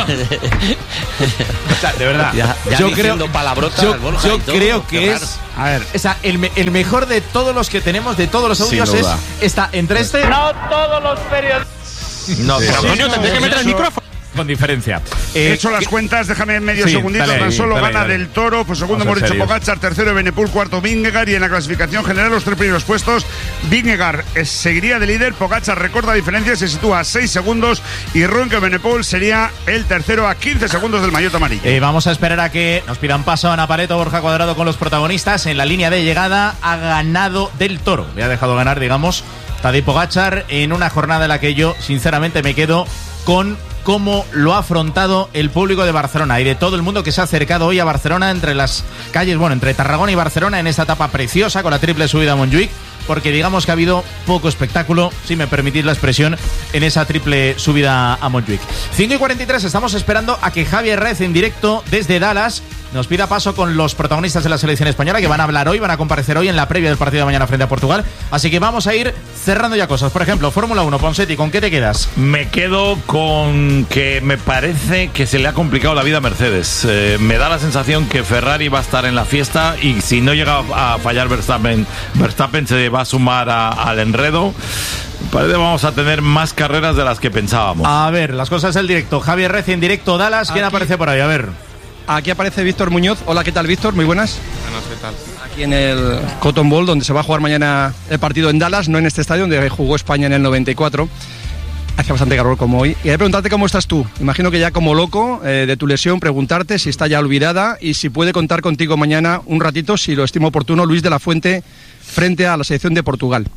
O sea, de verdad, ya, ya yo creo, yo, yo creo que es, a ver, o sea, el, el mejor de todos los que tenemos, de todos los audios, es está entre este. No todos los periodistas. No, pero sí, coño, tendré que meter el micrófono. Con diferencia. Eh, He hecho las cuentas, déjame medio sí, segundito. Dale, tan solo dale, gana dale. Del Toro, pues segundo hemos dicho Pogačar, tercero Benepul, cuarto Vingegaard y en la clasificación general los tres primeros puestos. Vingegaard eh, seguiría de líder, Pogačar recorta diferencia, se sitúa a seis segundos y Remco Benepul sería el tercero a quince segundos del maillot amarillo. Eh, vamos a esperar a que nos pidan paso Ana Pareto, Borja Cuadrado con los protagonistas. En la línea de llegada ha ganado Del Toro, le ha dejado ganar, digamos, Tadej Pogačar en una jornada en la que yo sinceramente me quedo con cómo lo ha afrontado el público de Barcelona y de todo el mundo que se ha acercado hoy a Barcelona entre las calles, bueno, entre Tarragona y Barcelona en esta etapa preciosa con la triple subida a Montjuïc, porque digamos que ha habido poco espectáculo, si me permitís la expresión, en esa triple subida a Montjuïc. cinco y cuarenta y tres, estamos esperando a que Javi Herrez en directo desde Dallas nos pida paso con los protagonistas de la selección española que van a hablar hoy, van a comparecer hoy en la previa del partido de mañana frente a Portugal. Así que vamos a ir cerrando ya cosas. Por ejemplo, Fórmula uno, Ponseti, ¿con qué te quedas? Me quedo con que me parece que se le ha complicado la vida a Mercedes. Eh, me da la sensación que Ferrari va a estar en la fiesta y si no llega a fallar Verstappen, Verstappen se va a sumar a, al enredo. Parece que vamos a tener más carreras de las que pensábamos. A ver, las cosas del directo. Javier Reci en directo, Dallas. ¿Quién Aquí. aparece por ahí? A ver. Aquí aparece Víctor Muñoz. Hola, ¿qué tal, Víctor? Muy buenas. Buenas, ¿qué tal? Aquí en el Cotton Bowl, donde se va a jugar mañana el partido en Dallas, no en este estadio donde jugó España en el noventa y cuatro. Hace bastante calor como hoy. Y hay que preguntarte cómo estás tú. Imagino que ya como loco eh, de tu lesión, preguntarte si está ya olvidada y si puede contar contigo mañana un ratito, si lo estimo oportuno, Luis de la Fuente, frente a la selección de Portugal.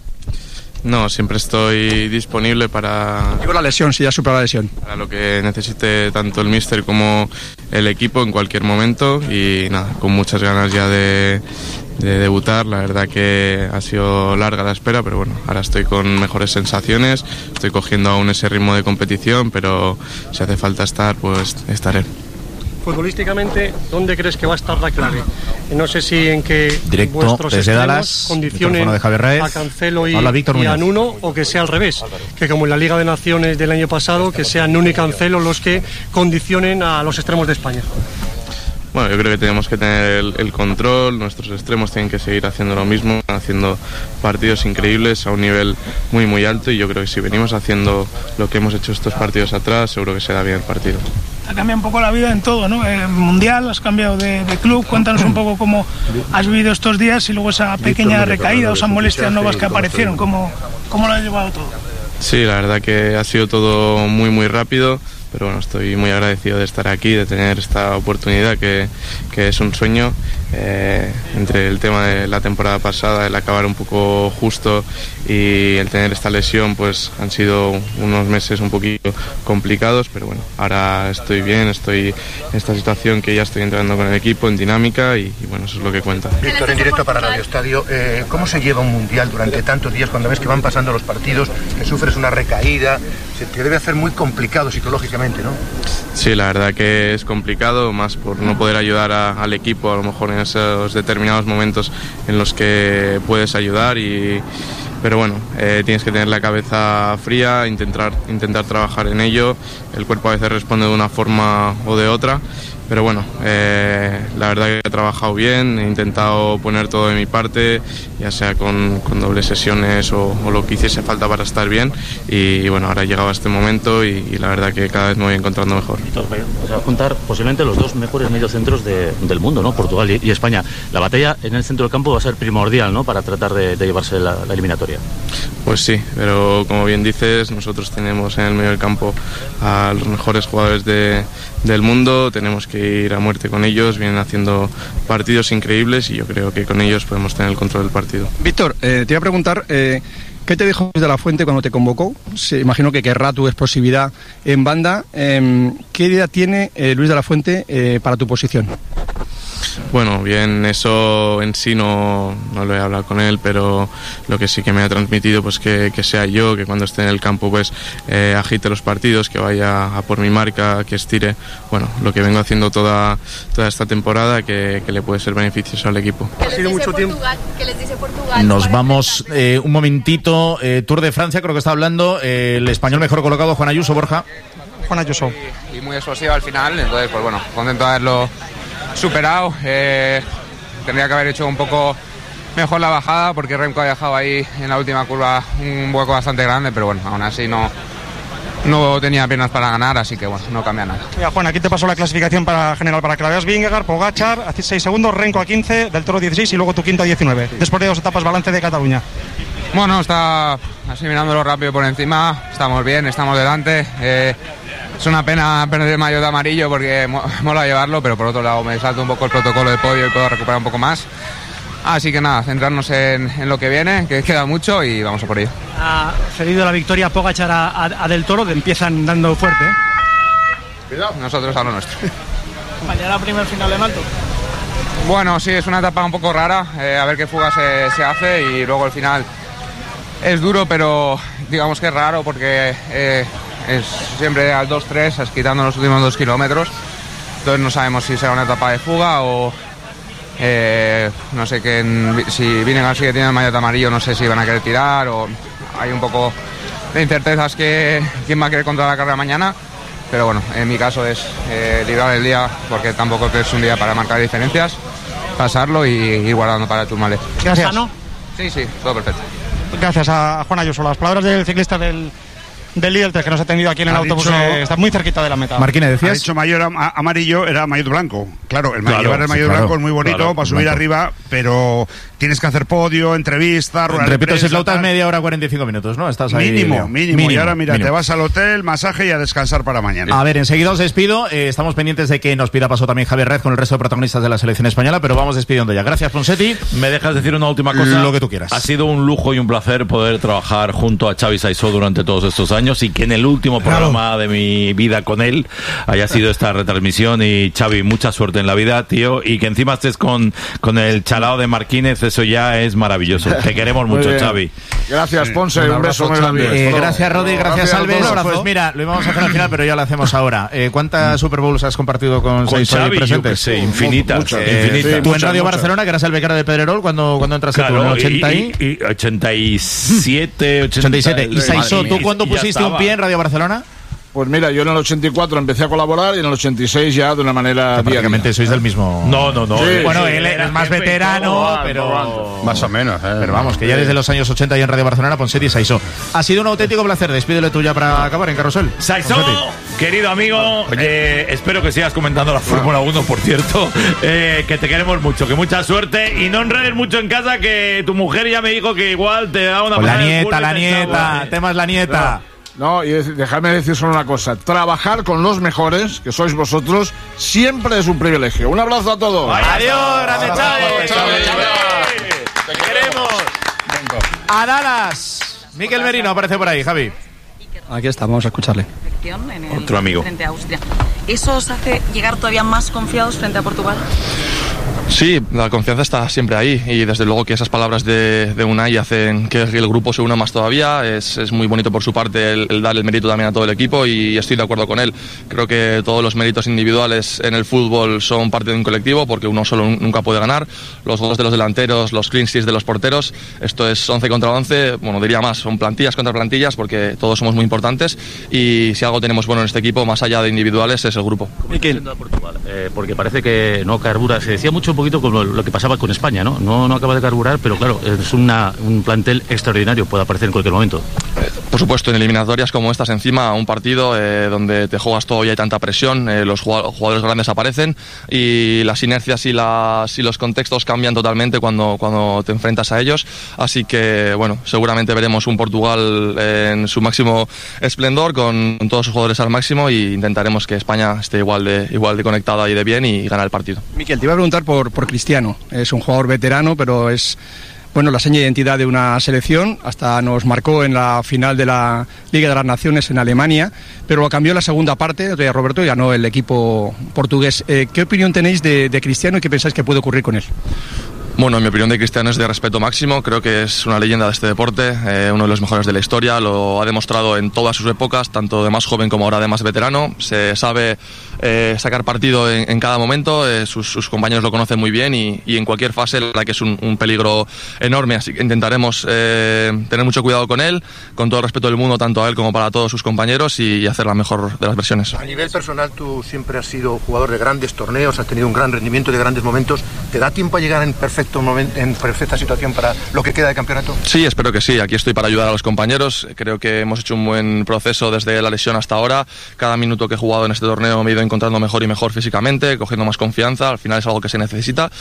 No, siempre estoy disponible para... Digo la lesión, si ya supera la lesión. Para lo que necesite tanto el míster como el equipo en cualquier momento y nada, con muchas ganas ya de, de debutar. La verdad que ha sido larga la espera, pero bueno, ahora estoy con mejores sensaciones, estoy cogiendo aún ese ritmo de competición, pero si hace falta estar, pues estaré. Futbolísticamente, ¿dónde crees que va a estar la clave? No sé si en que Directo vuestros desde extremos Dallas, condicionen de Javier Reyes. a Cancelo y, Hola, Víctor y a Muñoz. Nuno, o que sea al revés, que como en la Liga de Naciones del año pasado, que sean Nuno y Cancelo los que condicionen a los extremos de España. Bueno, yo creo que tenemos que tener el, el control, nuestros extremos tienen que seguir haciendo lo mismo, haciendo partidos increíbles a un nivel muy muy alto y yo creo que si venimos haciendo lo que hemos hecho estos partidos atrás, seguro que será bien el partido. Ha cambiado un poco la vida en todo, ¿no? El mundial, has cambiado de, de club, cuéntanos un poco cómo has vivido estos días y luego esa pequeña recaída o esas molestias nuevas que aparecieron, ¿cómo, cómo lo has llevado todo? Sí, la verdad que ha sido todo muy muy rápido. Pero bueno, estoy muy agradecido de estar aquí, de tener esta oportunidad que, que es un sueño. Eh, entre el tema de la temporada pasada, el acabar un poco justo y el tener esta lesión, pues han sido unos meses un poquito complicados, pero bueno, ahora estoy bien, estoy en esta situación que ya estoy entrando con el equipo en dinámica y, y bueno, eso es lo que cuenta. Víctor, en directo para Radio Estadio, eh, ¿cómo se lleva un mundial durante tantos días cuando ves que van pasando los partidos, que sufres una recaída? Se te debe hacer muy complicado psicológicamente, ¿no? Sí, la verdad que es complicado, más por no poder ayudar a, al equipo a lo mejor en esos determinados momentos en los que puedes ayudar y pero bueno, eh, tienes que tener la cabeza fría, intentar, intentar trabajar en ello. El cuerpo a veces responde de una forma o de otra pero bueno, eh, la verdad que he trabajado bien, he intentado poner todo de mi parte, ya sea con, con dobles sesiones o, o lo que hiciese falta para estar bien, y, y bueno, ahora he llegado a este momento y, y la verdad que cada vez me voy encontrando mejor. O sea, juntar posiblemente los dos mejores mediocentros de, del mundo, ¿no? Portugal y, y España. La batalla en el centro del campo va a ser primordial, ¿no? Para tratar de, de llevarse la, la eliminatoria. Pues sí, pero como bien dices, nosotros tenemos en el medio del campo a los mejores jugadores de, del mundo, tenemos que ir a muerte con ellos, vienen haciendo partidos increíbles y yo creo que con ellos podemos tener el control del partido. Víctor, eh, te iba a preguntar, eh, ¿qué te dijo Luis de la Fuente cuando te convocó? Se, imagino que querrá tu explosividad en banda. Eh, ¿Qué idea tiene eh, Luis de la Fuente eh, para tu posición? Bueno, bien, eso en sí no, no lo he hablado con él, pero lo que sí que me ha transmitido pues que, que sea yo, que cuando esté en el campo pues eh, agite los partidos, que vaya a por mi marca, que estire, bueno, lo que vengo haciendo toda, toda esta temporada, que, que le puede ser beneficioso al equipo. Ha sido mucho tiempo. ¿Qué les dice Portugal? Nos vamos eh, un momentito, eh, Tour de Francia, creo que está hablando eh, el español mejor colocado, Juan Ayuso, Borja. Juan Ayuso. Y, y muy explosivo al final, entonces pues bueno, contento de haberlo superado. Eh, tendría que haber hecho un poco mejor la bajada porque Remco ha dejado ahí en la última curva un hueco bastante grande, pero bueno, aún así no, no tenía piernas para ganar, así que bueno, no cambia nada. Mira, Juan, aquí te paso la clasificación para general para que la veas. Vingegaard, Pogačar a seis segundos, Renko a quince, Del Toro dieciséis y luego tu quinto a diecinueve. Después de dos etapas, balance de Cataluña. Bueno, está así mirándolo rápido por encima, estamos bien, estamos delante. Eh, Es una pena perder el maillot de amarillo porque mola llevarlo, pero por otro lado me salto un poco el protocolo de podio y puedo recuperar un poco más. Así que nada, centrarnos en, en lo que viene, que queda mucho y vamos a por ello. Ha cedido la victoria Pogačar a, a, a Del Toro, que empiezan dando fuerte, ¿eh? Cuidado, nosotros a lo nuestro. Mañana primer final en alto. Bueno, sí, es una etapa un poco rara, eh, a ver qué fuga se, se hace y luego el final es duro, pero digamos que es raro porque... Eh, es siempre al dos tres, quitando los últimos dos kilómetros, entonces no sabemos si será una etapa de fuga o eh, no sé qué, si Vingegaard sigue teniendo el maillot amarillo, no sé si van a querer tirar o hay un poco de incertezas que quién va a querer controlar la carrera mañana, pero bueno, en mi caso es eh, librar el día porque tampoco es un día para marcar diferencias, pasarlo y ir guardando para el Tourmalet. Gracias. Sí, sí, todo perfecto. Gracias a Juan Ayuso. Las palabras del ciclista del del líder que nos ha atendido aquí en el ha autobús, dicho, eh, está muy cerquita de la meta. Marquina, decías. Ha dicho mayor am amarillo, era maillot blanco. Claro, el claro, llevar el maillot sí, claro, blanco es muy bonito claro, para subir blanco. arriba, pero tienes que hacer podio, entrevista, rueda de Repito, prensa, si flautas tal. media hora, cuarenta y cinco minutos, ¿no? Estás ahí. Mínimo, mínimo, mínimo. Y ahora mira, mínimo. te vas al hotel, masaje y a descansar para mañana. A ver, enseguida os despido. Eh, estamos pendientes de que nos pida paso también Javier Red con el resto de protagonistas de la selección española, pero vamos despidiendo ya. Gracias, Ponsetti. ¿Me dejas decir una última cosa? Lo que tú quieras. Ha sido un lujo y un placer poder trabajar junto a Xavi Saisó durante todos estos años y que en el último programa de mi vida con él haya sido esta retransmisión. Y Xavi, mucha suerte en la vida, tío, y que encima estés con, con el chalao de Marquínez, eso ya es maravilloso. Te queremos mucho, Xavi. Gracias, Ponce, Un un, beso muy grande. Eh, gracias, Rodi, gracias, Gracias, Alves. un abrazo. Pues mira, lo íbamos a hacer al final, pero ya lo hacemos ahora. Eh, ¿Cuántas Super Bowls has compartido con, Con Saisó ahí Xavi, presentes? yo qué sé, infinitas, Muchas. eh, infinitas. Tú en Muchas, Radio muchas. Barcelona, que eras el becario de Pedrerol, cuando, cuando entraste tú, en el Claro, ochenta y... y, y ochenta y siete, ochenta y siete. ¿Y Saisó, tú cuándo ya pusiste un estaba. pie en Radio Barcelona? Pues mira, yo en el ochenta y cuatro empecé a colaborar y en el ochenta y seis ya de una manera Que prácticamente sois del mismo. No, no, no. Sí, Bueno, sí, él era es más jefe y veterano, todo, pero. alto, Más o menos, ¿eh? Pero vamos, que ya desde los años ochenta ya en Radio Barcelona, Ponsetti y Saisó. Ha sido un auténtico placer. Despídele tú ya para acabar en Carrusel. Saisó, Ponsetti. querido amigo, eh, espero que sigas comentando la Fórmula uno, por cierto, eh, que te queremos mucho, que mucha suerte y no enredes mucho en casa, que tu mujer ya me dijo que igual te da una Con la patada en el nieta, culo la y te nieta. echaba. Temas la nieta. No, y es- dejadme decir solo una cosa. Trabajar con los mejores, que sois vosotros, siempre es un privilegio. Un abrazo a todos. Adiós, grande Xavi. Te queremos. A Dallas. Miquel Merino aparece por ahí, Javi. Aquí está, vamos a escucharle. En el, Otro amigo. Frente a Austria. ¿Eso os hace llegar todavía más confiados frente a Portugal? Sí, la confianza está siempre ahí y desde luego que esas palabras de, de Unai hacen que el grupo se una más todavía. Es, es muy bonito por su parte el, el dar el mérito también a todo el equipo y estoy de acuerdo con él. Creo que todos los méritos individuales en el fútbol son parte de un colectivo porque uno solo nunca puede ganar. Los goles de los delanteros, los clean sheets de los porteros, esto es once contra once, bueno, diría más, son plantillas contra plantillas porque todos somos muy importantes y si algo tenemos bueno en este equipo, más allá de individuales, es el grupo. Miquel. Eh, porque parece que no carbura, se decía mucho un poquito como lo que pasaba con España, ¿no? No, no acaba de carburar, pero claro, es una, un plantel extraordinario, puede aparecer en cualquier momento. Por supuesto, en eliminatorias como estas encima, un partido eh, donde te juegas todo y hay tanta presión, eh, los jugadores grandes aparecen y las inercias y, las, y los contextos cambian totalmente cuando, cuando te enfrentas a ellos, así que bueno, seguramente veremos un Portugal en su máximo esplendor con, con todos sus jugadores al máximo e intentaremos que España esté igual de, igual de conectada y de bien y ganar el partido. Miquel, te iba a preguntar por, por Cristiano, es un jugador veterano, pero es bueno, la seña de identidad de una selección, hasta nos marcó en la final de la Liga de las Naciones en Alemania, pero lo cambió en la segunda parte, Roberto, y ganó el equipo portugués. Eh, ¿Qué opinión tenéis de, de Cristiano y qué pensáis que puede ocurrir con él? Bueno, en mi opinión de Cristiano es de respeto máximo, creo que es una leyenda de este deporte, eh, uno de los mejores de la historia, lo ha demostrado en todas sus épocas, tanto de más joven como ahora de más veterano, se sabe eh, sacar partido en, en cada momento, eh, sus, sus compañeros lo conocen muy bien y, y en cualquier fase la verdad que es un, un peligro enorme, así que intentaremos eh, tener mucho cuidado con él, con todo el respeto del mundo, tanto a él como para todos sus compañeros y, y hacer la mejor de las versiones. A nivel personal tú siempre has sido jugador de grandes torneos, has tenido un gran rendimiento, de grandes momentos, ¿te da tiempo a llegar en perfecto en perfecta situación para lo que queda de campeonato? Sí, espero que sí, aquí estoy para ayudar a los compañeros, creo que hemos hecho un buen proceso desde la lesión hasta ahora, cada minuto que he jugado en este torneo me he ido encontrando mejor y mejor físicamente, cogiendo más confianza, al final es algo que se necesita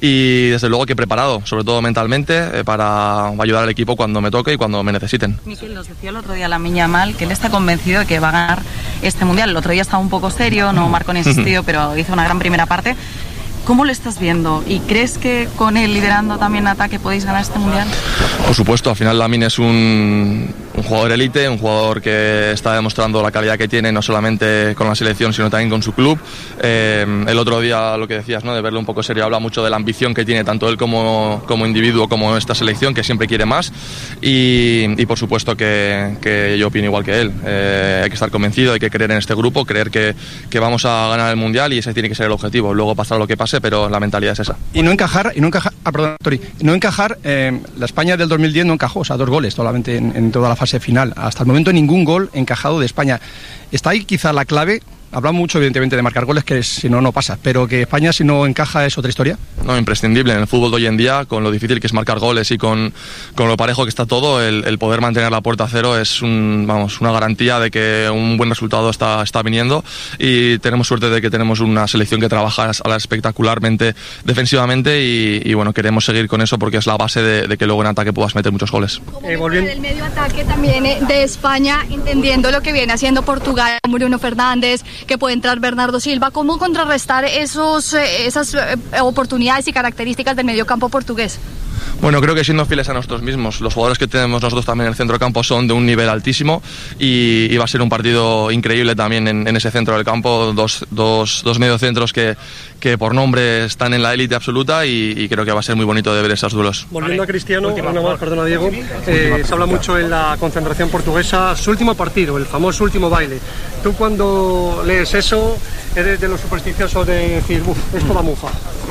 y desde luego que he preparado, sobre todo mentalmente, eh, para ayudar al equipo cuando me toque y cuando me necesiten. Miquel, nos decía el otro día Lamine Yamal que él está convencido de que va a ganar este Mundial, el otro día estaba un poco serio, no marcó ni insistido, pero hizo una gran primera parte. ¿Cómo lo estás viendo? ¿Y crees que con él liderando también ataque podéis ganar este Mundial? Por supuesto, al final Lamine es un, un jugador élite, un jugador que está demostrando la calidad que tiene no solamente con la selección sino también con su club. Eh, el otro día lo que decías, ¿no? De verlo un poco serio, habla mucho de la ambición que tiene tanto él como, como individuo como esta selección, que siempre quiere más y, y por supuesto que, que yo opino igual que él. Eh, hay que estar convencido, hay que creer en este grupo, creer que, que vamos a ganar el Mundial y ese tiene que ser el objetivo. Luego pasará lo que pase, pero la mentalidad es esa. Y no encajar, y no encajar, ah, perdón, Tori, no encajar, eh, la España del dos mil diez no encajó, o sea, dos goles solamente en, en toda la fase final. Hasta el momento ningún gol encajado de España. Está ahí quizá la clave. Hablamos mucho, evidentemente, de marcar goles, que si no, no pasa. Pero que España, si no encaja, es otra historia. No, imprescindible. En el fútbol de hoy en día, con lo difícil que es marcar goles y con, con lo parejo que está todo, el, el poder mantener la puerta a cero es un, vamos, una garantía de que un buen resultado está, está viniendo. Y tenemos suerte de que tenemos una selección que trabaja espectacularmente defensivamente. Y, y bueno, queremos seguir con eso porque es la base de, de que luego en ataque puedas meter muchos goles. Eh, volviendo el medio ataque también eh, de España, entendiendo lo que viene haciendo Portugal, Bruno Fernández, que puede entrar Bernardo Silva, ¿cómo contrarrestar esos, eh, esas eh, oportunidades y características del mediocampo portugués? Bueno, creo que siendo fieles a nosotros mismos, los jugadores que tenemos nosotros también en el centro del campo son de un nivel altísimo y, y va a ser un partido increíble también en, en ese centro del campo, dos, dos, dos mediocentros que, que por nombre están en la élite absoluta y, y creo que va a ser muy bonito de ver esos duelos. Volviendo a Cristiano, una más, perdona Diego, eh, se habla mucho en la concentración portuguesa, su último partido, el famoso último baile. Tú cuando lees eso, ¿eres de los supersticiosos de decir, uff, esto va mufa?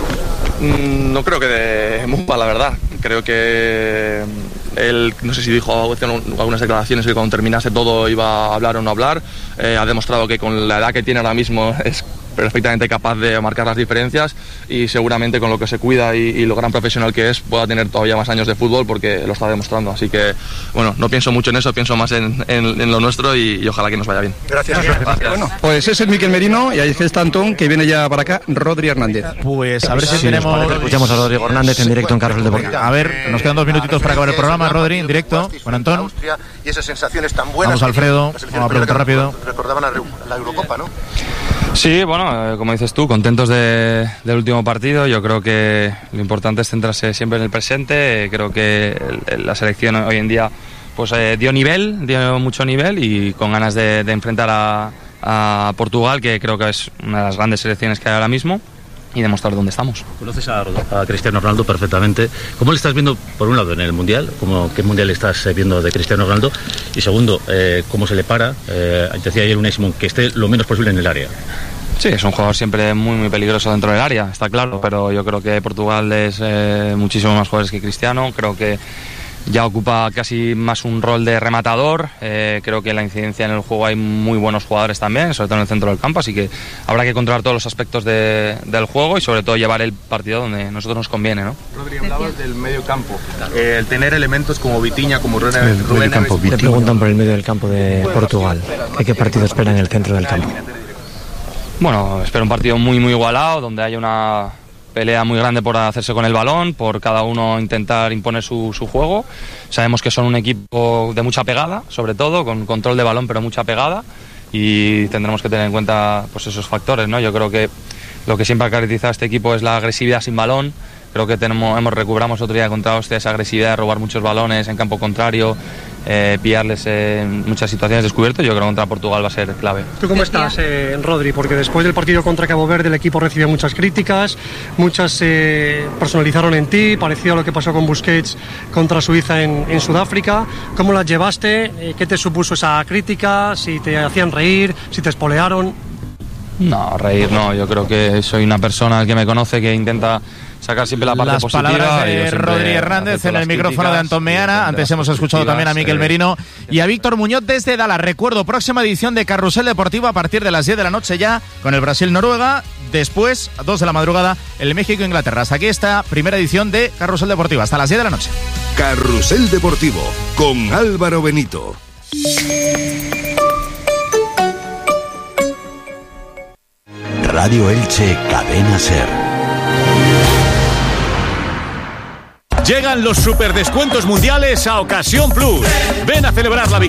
No creo que de mufa, la verdad. Creo que él, no sé si dijo algunas declaraciones que cuando terminase todo iba a hablar o no hablar. Eh, ha demostrado que con la edad que tiene ahora mismo es perfectamente capaz de marcar las diferencias y seguramente con lo que se cuida y, y lo gran profesional que es pueda tener todavía más años de fútbol porque lo está demostrando, así que bueno, no pienso mucho en eso, pienso más en, en, en lo nuestro y, y ojalá que nos vaya bien. Gracias. Gracias. Bueno, pues ese es Miquel Merino y ahí está Antón, que viene ya para acá, Rodri Hernández. Pues a ver si sí, tenemos... Escuchamos a Rodrigo Hernández en directo en Carlos Deportivo. A ver, nos quedan dos minutitos para acabar el programa, Rodri, en directo. Bueno, Antón. Y esas sensaciones tan buenas. Vamos, Alfredo, vamos a preguntar rápido. Recordaban la Eurocopa, ¿no? Sí, bueno, como dices tú, contentos de, del último partido. Yo creo que lo importante es centrarse siempre en el presente. Creo que el, la selección hoy en día pues eh, dio nivel, dio mucho nivel y con ganas de, de enfrentar a, a Portugal, que creo que es una de las grandes selecciones que hay ahora mismo. y demostrar dónde estamos. Conoces a, a Cristiano Ronaldo perfectamente. ¿Cómo le estás viendo, por un lado, en el Mundial? ¿Cómo, ¿Qué Mundial estás viendo de Cristiano Ronaldo? Y segundo, eh, ¿cómo se le para? Eh, decía ayer Unai Simón que esté lo menos posible en el área. Sí, es un jugador siempre muy muy peligroso dentro del área, está claro, pero yo creo que Portugal es eh, muchísimo más jugadores que Cristiano. Creo que ya ocupa casi más un rol de rematador. Eh, creo que en la incidencia en el juego hay muy buenos jugadores también, sobre todo en el centro del campo, así que habrá que controlar todos los aspectos de, del juego y sobre todo llevar el partido donde a nosotros nos conviene, ¿no? Rodri, hablabas del medio campo, eh, el tener elementos como Vitinha, como Rubén, Rubén campo, Te preguntan por el medio del campo de Portugal. ¿Qué partido espera en el centro del campo? Bueno, espero un partido muy muy igualado, donde haya una pelea muy grande por hacerse con el balón, por cada uno intentar imponer su, su juego. Sabemos que son un equipo de mucha pegada, sobre todo, con control de balón, pero mucha pegada, y tendremos que tener en cuenta pues esos factores, ¿no? Yo creo que lo que siempre ha caracterizado a este equipo es la agresividad sin balón. Creo que tenemos, hemos recuperamos otro día contra Austria esa agresividad de robar muchos balones en campo contrario, eh, pillarles en muchas situaciones descubiertas. Yo creo que contra Portugal va a ser clave. ¿Tú cómo estás, eh, Rodri? Porque después del partido contra Cabo Verde el equipo recibió muchas críticas, muchas se eh, personalizaron en ti, parecido a lo que pasó con Busquets contra Suiza en, en Sudáfrica. ¿Cómo las llevaste? Eh, ¿Qué te supuso esa crítica? ¿Si te hacían reír? ¿Si te espolearon? No, reír no. Yo creo que soy una persona que me conoce, que intenta sacar siempre la parte Las positiva. Palabras de Rodri Hernández en el micrófono de Antón Meana. Antes hemos escuchado también a Miquel Merino y a Víctor Muñoz desde Dallas. Recuerdo, próxima edición de Carrusel Deportivo a partir de las diez de la noche ya con el Brasil-Noruega. Después, a dos de la madrugada, el México-Inglaterra. Hasta aquí esta primera edición de Carrusel Deportivo. Hasta las diez de la noche. Carrusel Deportivo con Álvaro Benito. Radio Elche, Cadena Ser. Llegan los superdescuentos mundiales a Ocasión Plus. Ven a celebrar la victoria